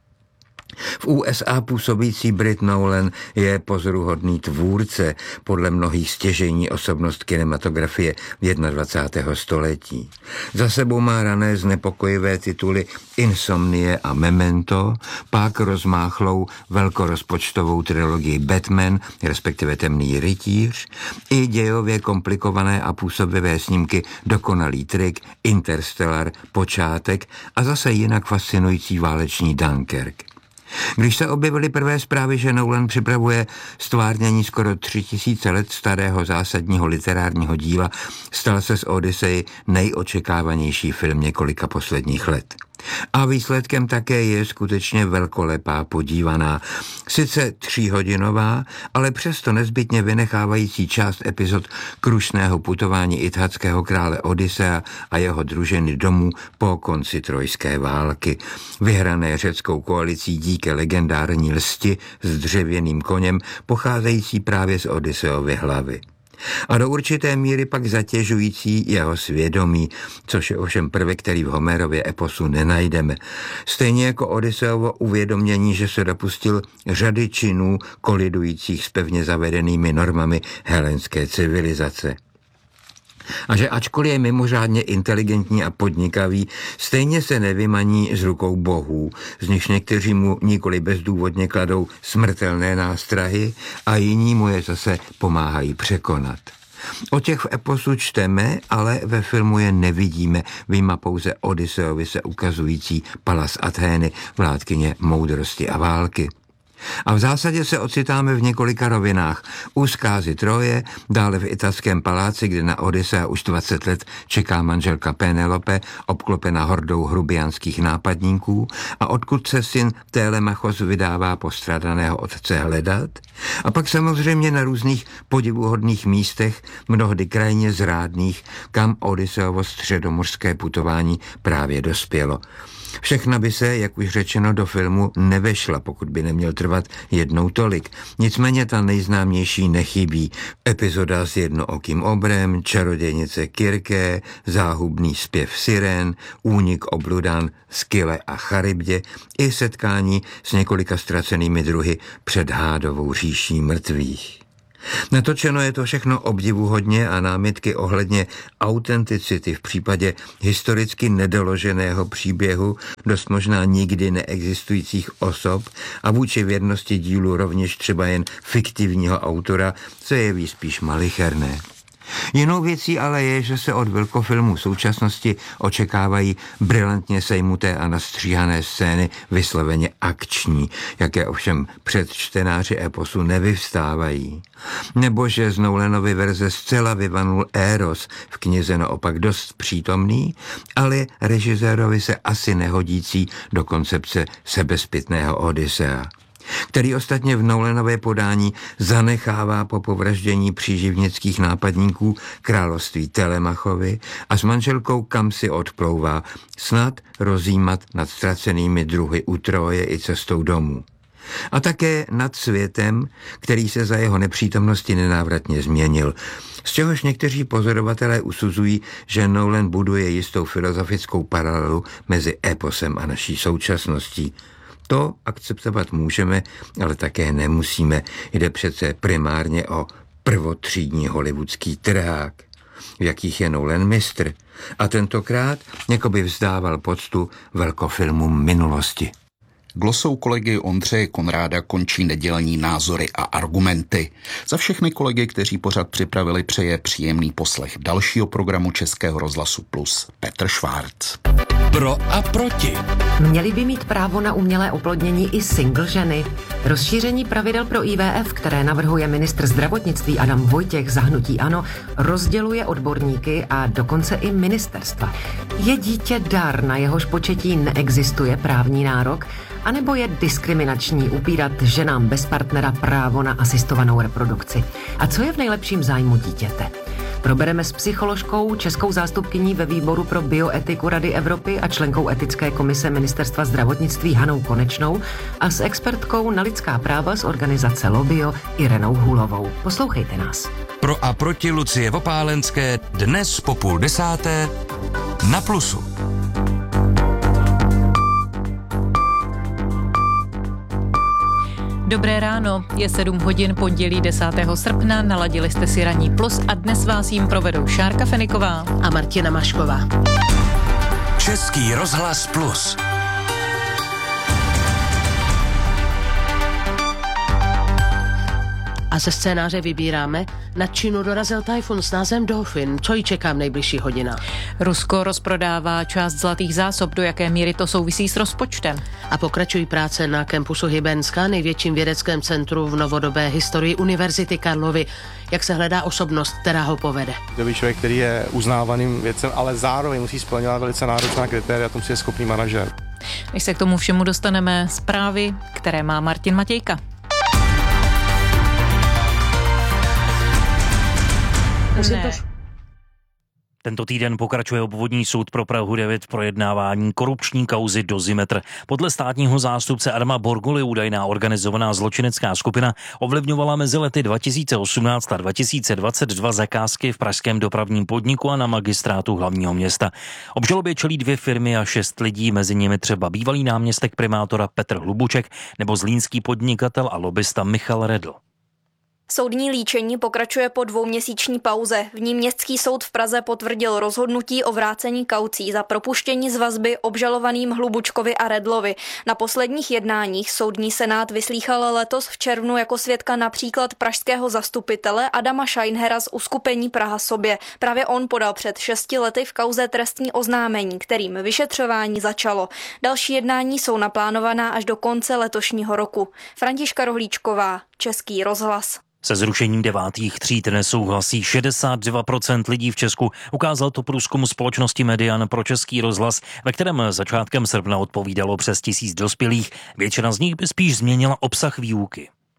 V USA působící Brit Nolan je pozoruhodný tvůrce, podle mnohých stěžejní osobnost kinematografie 21. století. Za sebou má rané znepokojivé tituly Insomnie a Memento, pak rozmáchlou velkorozpočtovou trilogii Batman, respektive Temný rytíř, i dějově komplikované a působivé snímky Dokonalý trik, Interstellar, Počátek a zase jinak fascinující váleční Dunkirk. Když se objevily prvé zprávy, že Nolan připravuje stvárnění skoro 3000 let starého zásadního literárního díla, stal se z Odyssey nejočekávanější film několika posledních let. A výsledkem také je skutečně velkolepá podívaná, sice 3hodinová, ale přesto nezbytně vynechávající část epizod krušného putování ithackého krále Odyssea a jeho družiny domů po konci trojské války, vyhrané řeckou koalicí díky legendární lsti s dřevěným koněm, pocházející právě z Odysseovy hlavy. A do určité míry pak zatěžující jeho svědomí, což je ovšem prvek, který v Homerově eposu nenajdeme. Stejně jako Odysseovo uvědomění, že se dopustil řady činů kolidujících s pevně zavedenými normami helenské civilizace. A že ačkoliv je mimořádně inteligentní a podnikavý, stejně se nevymaní z rukou bohů, z nichž někteří mu nikoli bezdůvodně kladou smrtelné nástrahy a jiní mu je zase pomáhají překonat. O těch v eposu čteme, ale ve filmu je nevidíme, vyjma pouze Odysseovi se ukazující Palas Athény, vládkyně moudrosti a války. A v zásadě se ocitáme v několika rovinách. U zkázy Troje, dále v italském paláci, kde na Odyssea už 20 let čeká manželka Penelope, obklopena hordou hrubiánských nápadníků, a odkud se syn Télemachos vydává postradaného otce hledat. A pak samozřejmě na různých podivuhodných místech, mnohdy krajně zrádných, kam Odysseovo středomořské putování právě dospělo. Všechna by se, jak už řečeno, do filmu nevešla, pokud by neměl trvat jednou tolik. Nicméně ta nejznámější nechybí. Epizoda s jednookým obrem, čarodějnice Kirké, záhubný zpěv sirén, únik obludan Skyle a Charybdě i setkání s několika ztracenými druhy před hádovou říší mrtvých. Natočeno je to všechno obdivuhodně a námitky ohledně autenticity v případě historicky nedoloženého příběhu, dost možná nikdy neexistujících osob a vůči věrnosti dílu rovněž třeba jen fiktivního autora se jeví spíš malicherné. Jinou věcí ale je, že se od velkofilmů současnosti očekávají brilantně sejmuté a nastříhané scény vysloveně akční, jaké ovšem před čtenáři eposu nevyvstávají. Nebo že z Nolanovy verze zcela vyvanul éros, v knize naopak dost přítomný, ale režisérovi se asi nehodící do koncepce sebezpitného Odysea, který ostatně v Nolanově podání zanechává po povraždění příživnických nápadníků království Telemachovi a s manželkou kamsi odplouvá, snad rozjímat nad ztracenými druhy u Troje i cestou domů. A také nad světem, který se za jeho nepřítomnosti nenávratně změnil, z čehož někteří pozorovatelé usuzují, že Nolan buduje jistou filozofickou paralelu mezi eposem a naší současností. To akceptovat můžeme, ale také nemusíme. Jde přece primárně o prvotřídní hollywoodský trhák, v jakých je Nolan mistr. A tentokrát jakoby vzdával poctu velkofilmům minulosti. Glosou kolegy Ondřeje Konráda končí nedělní názory a argumenty. Za všechny kolegy, kteří pořad připravili, přeje příjemný poslech dalšího programu Českého rozhlasu Plus Petr Švárc. Pro a proti. Měly by mít právo na umělé oplodnění i single ženy. Rozšíření pravidel pro IVF, které navrhuje ministr zdravotnictví Adam Vojtěch za hnutí ANO, rozděluje odborníky a dokonce i ministerstva. Je dítě dar, na jehož početí neexistuje právní nárok, anebo je diskriminační upírat ženám bez partnera právo na asistovanou reprodukci? A co je v nejlepším zájmu dítěte? Probereme s psycholožkou, českou zástupkyní ve výboru pro bioetiku Rady Evropy a členkou etické komise Ministerstva zdravotnictví Hanou Konečnou a s expertkou na lidská práva z organizace Lobio Irenou Hulovou. Poslouchejte nás. Pro a proti Lucie Vopálenské dnes po 9:30 na Plusu. Dobré ráno, je 7 hodin pondělí 10. srpna, naladili jste si Ranní Plus a dnes vás jim provedou Šárka Feniková a Martina Mašková. Český rozhlas Plus. A ze scénáře vybíráme, na Čínu dorazil tajfun s názvem Dolphin. Co ji čeká v nejbližší hodinách? Rusko rozprodává část zlatých zásob, do jaké míry to souvisí s rozpočtem. A pokračují práce na kampusu Hybenská, největším vědeckém centru v novodobé historii Univerzity Karlovy. Jak se hledá osobnost, která ho povede? To je člověk, který je uznávaným vědcem, ale zároveň musí splňovat velice náročná kritéria, tom si je schopný manažer. Než se k tomu všemu dostaneme, zprávy, které má Martin Matějka. Tento týden pokračuje obvodní soud pro Prahu 9 v projednávání korupční kauzy Dozimetr. Podle státního zástupce Adama Borguly údajná organizovaná zločinecká skupina ovlivňovala mezi lety 2018 a 2022 zakázky v pražském dopravním podniku a na magistrátu hlavního města. Obžalobě čelí 2 firmy a 6 lidí, mezi nimi třeba bývalý náměstek primátora Petr Hlubuček nebo zlínský podnikatel a lobista Michal Redl. Soudní líčení pokračuje po 2měsíční pauze. V ní Městský soud v Praze potvrdil rozhodnutí o vrácení kaucí za propuštění z vazby obžalovaným Hlubučkovi a Redlovi. Na posledních jednáních soudní senát vyslýchal letos v červnu jako svědka například pražského zastupitele Adama Scheinhera z uskupení Praha sobě. Právě on podal před 6 lety v kauze trestní oznámení, kterým vyšetřování začalo. Další jednání jsou naplánovaná až do konce letošního roku. Františka Rohlíčková, Český rozhlas. Se zrušením 9. tříd nesouhlasí 62% lidí v Česku. Ukázal to průzkum společnosti Median pro Český rozhlas, ve kterém začátkem srpna odpovídalo přes 1000 dospělých. Většina z nich by spíš změnila obsah výuky.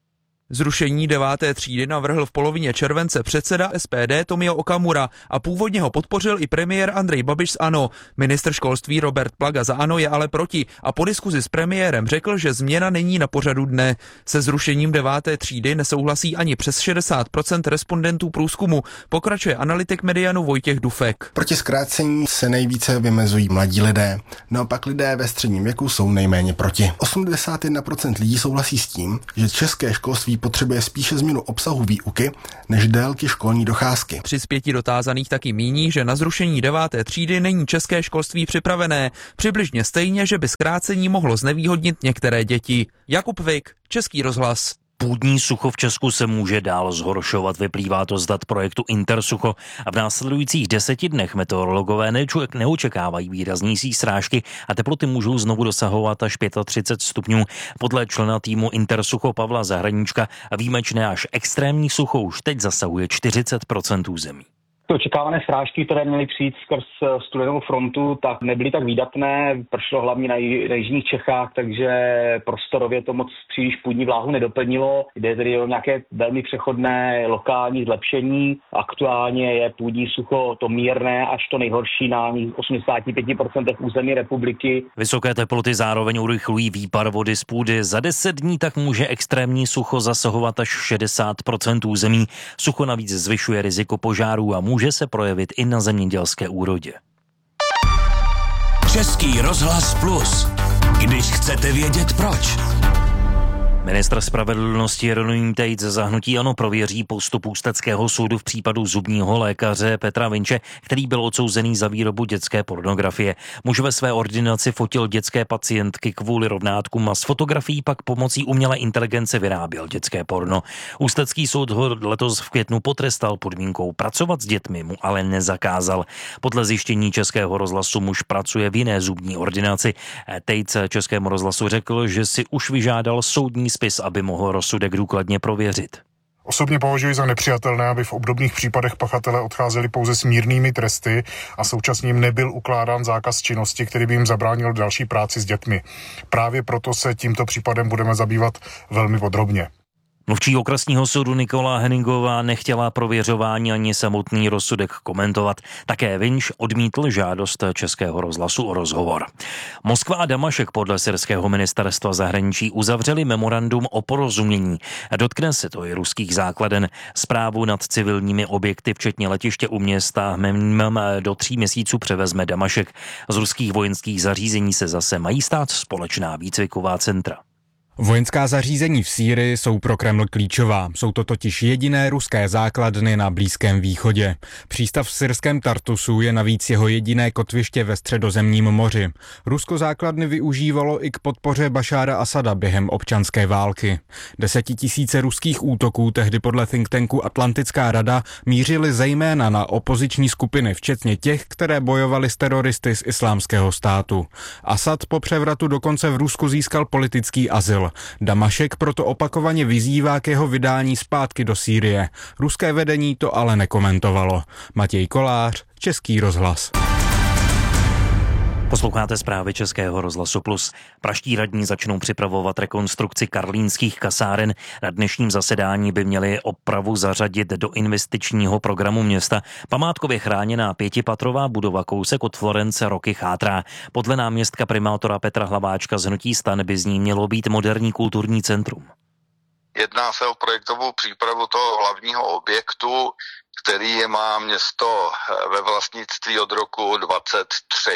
Zrušení 9. třídy navrhl v polovině července předseda SPD Tomio Okamura a původně ho podpořil i premiér Andrej Babiš z ANO. Ministr školství Robert Plaga za ANO je ale proti a po diskuzi s premiérem řekl, že změna není na pořadu dne. Se zrušením 9. třídy nesouhlasí ani přes 60% respondentů průzkumu, pokračuje analytik Medianu Vojtěch Dufek. Proti zkrácení se nejvíce vymezují mladí lidé, naopak lidé ve středním věku jsou nejméně proti. 81% lidí souhlasí s tím, že české školství potřebuje spíše změnu obsahu výuky než délky školní docházky. 3 z 5 dotázaných taky míní, že na zrušení 9. třídy není české školství připravené. Přibližně stejně, že by zkrácení mohlo znevýhodnit některé děti. Jakub Vik, Český rozhlas. Půdní sucho v Česku se může dál zhoršovat, vyplývá to z dat projektu Intersucho a v následujících 10 dnech meteorologové neočekávají výraznější srážky a teploty můžou znovu dosahovat až 35 stupňů. Podle člena týmu Intersucho Pavla Zahradníčka výjimečné až extrémní sucho už teď zasahuje 40% území. Ty očekávané srážky, které měly přijít skrz studenou frontu, tak nebyly tak výdatné, pršelo hlavně na jižních Čechách, takže prostorově to moc příliš půdní vláhu nedoplnilo. Jde tedy o nějaké velmi přechodné lokální zlepšení. Aktuálně je půdní sucho to mírné až to nejhorší na 85% území republiky. Vysoké teploty zároveň urychlují výpar vody z půdy. Za 10 dní tak může extrémní sucho zasahovat až 60% území. Sucho navíc zvyšuje riziko požárů a může se projevit i na zemědělské úrodě. Český rozhlas Plus. Když chcete vědět proč. Ministr spravedlnosti Jeroným Tejc za hnutí ANO prověří postup ústeckého soudu v případu zubního lékaře Petra Vinče, který byl odsouzený za výrobu dětské pornografie. Muž ve své ordinaci fotil dětské pacientky kvůli rovnátkům a z fotografií pak pomocí umělé inteligence vyráběl dětské porno. Ústecký soud ho letos v květnu potrestal podmínkou pracovat s dětmi, mu ale nezakázal. Podle zjištění Českého rozhlasu muž pracuje v jiné zubní ordinaci. Tejc Českému rozhlasu řekl, že si už vyžádal soudní spis, aby mohl rozsudek důkladně prověřit. Osobně považuji za nepřijatelné, aby v obdobných případech pachatelé odcházeli pouze s mírnými tresty a současně jim nebyl ukládán zákaz činnosti, který by jim zabránil další práci s dětmi. Právě proto se tímto případem budeme zabývat velmi podrobně. Mluvčí okresního soudu Nikola Henningová nechtěla prověřování ani samotný rozsudek komentovat. Také Vinč odmítl žádost Českého rozhlasu o rozhovor. Moskva a Damašek podle syrského ministerstva zahraničí uzavřeli memorandum o porozumění. Dotkne se to i ruských základen. Správu nad civilními objekty, včetně letiště u města do 3 měsíců převezme Damašek. Z ruských vojenských zařízení se zase mají stát společná výcviková centra. Vojenská zařízení v Sýrii jsou pro Kreml klíčová. Jsou to totiž jediné ruské základny na Blízkém východě. Přístav v syrském Tartusu je navíc jeho jediné kotviště ve Středozemním moři. Rusko základny využívalo i k podpoře Bašára Asada během občanské války. 10 000 ruských útoků tehdy podle think tanku Atlantická rada mířily zejména na opoziční skupiny, včetně těch, které bojovaly s teroristy z Islámského státu. Asad po převratu dokonce v Rusku získal politický azyl. Damašek proto opakovaně vyzývá k jeho vydání zpátky do Sýrie. Ruské vedení to ale nekomentovalo. Matěj Kolář, Český rozhlas. Posloucháte zprávy Českého rozhlasu Plus. Praští radní začnou připravovat rekonstrukci karlínských kasáren. Na dnešním zasedání by měli opravu zařadit do investičního programu města. Památkově chráněná 5patrová budova kousek od Florence roky chátrá. Podle náměstka primátora Petra Hlaváčka z hnutí STAN by z ní mělo být moderní kulturní centrum. Jedná se o projektovou přípravu toho hlavního objektu, který má město ve vlastnictví od roku 23.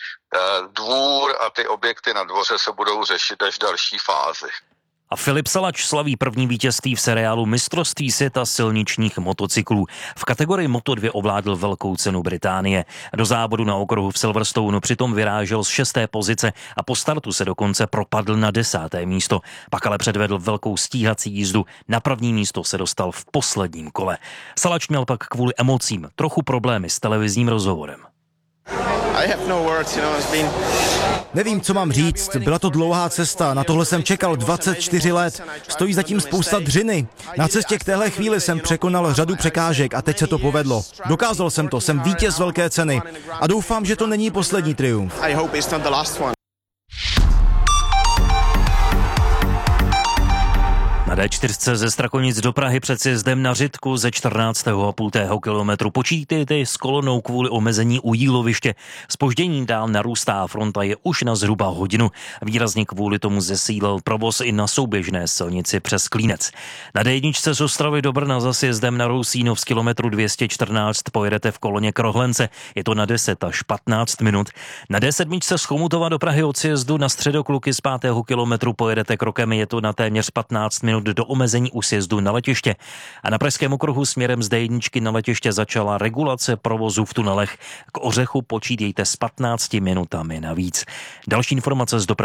Dvůr a ty objekty na dvoře se budou řešit až v další fázi. A Filip Salač slaví první vítězství v seriálu Mistrovství světa silničních motocyklů. V kategorii Moto2 ovládl velkou cenu Británie. Do závodu na okruhu v Silverstone přitom vyrážel z 6. pozice a po startu se dokonce propadl na 10. místo. Pak ale předvedl velkou stíhací jízdu. Na první místo se dostal v posledním kole. Salač měl pak kvůli emocím trochu problémy s televizním rozhovorem. Nevím, co mám říct, byla to dlouhá cesta, na tohle jsem čekal 24 let, stojí zatím spousta dřiny. Na cestě k téhle chvíli jsem překonal řadu překážek a teď se to povedlo. Dokázal jsem to, jsem vítěz velké ceny a doufám, že to není poslední triumf. Na D4 ze Strakonic do Prahy před sjezdem na Řitku ze 14,5 kilometru počítejte s kolonou kvůli omezení u jíloviště. Zpoždění dál narůstá, fronta je už na zhruba hodinu. Výrazně kvůli tomu zesílil provoz i na souběžné silnici přes Klínec. Na D1 z Ostravy do Brna za sjezdem na Rousínov z kilometru 214 pojedete v koloně k Rohlence. Je to na 10 až 15 minut. Na D7 z Chomutova do Prahy od sjezdu na Středokluky z 5. kilometru pojedete krokem, je to na téměř 15 minut do omezení u sjezdu na letiště. A na Pražském okruhu směrem z D1 na letiště začala regulace provozu v tunelech. K Ořechu počítejte s 15 minutami navíc. Další informace z dopravy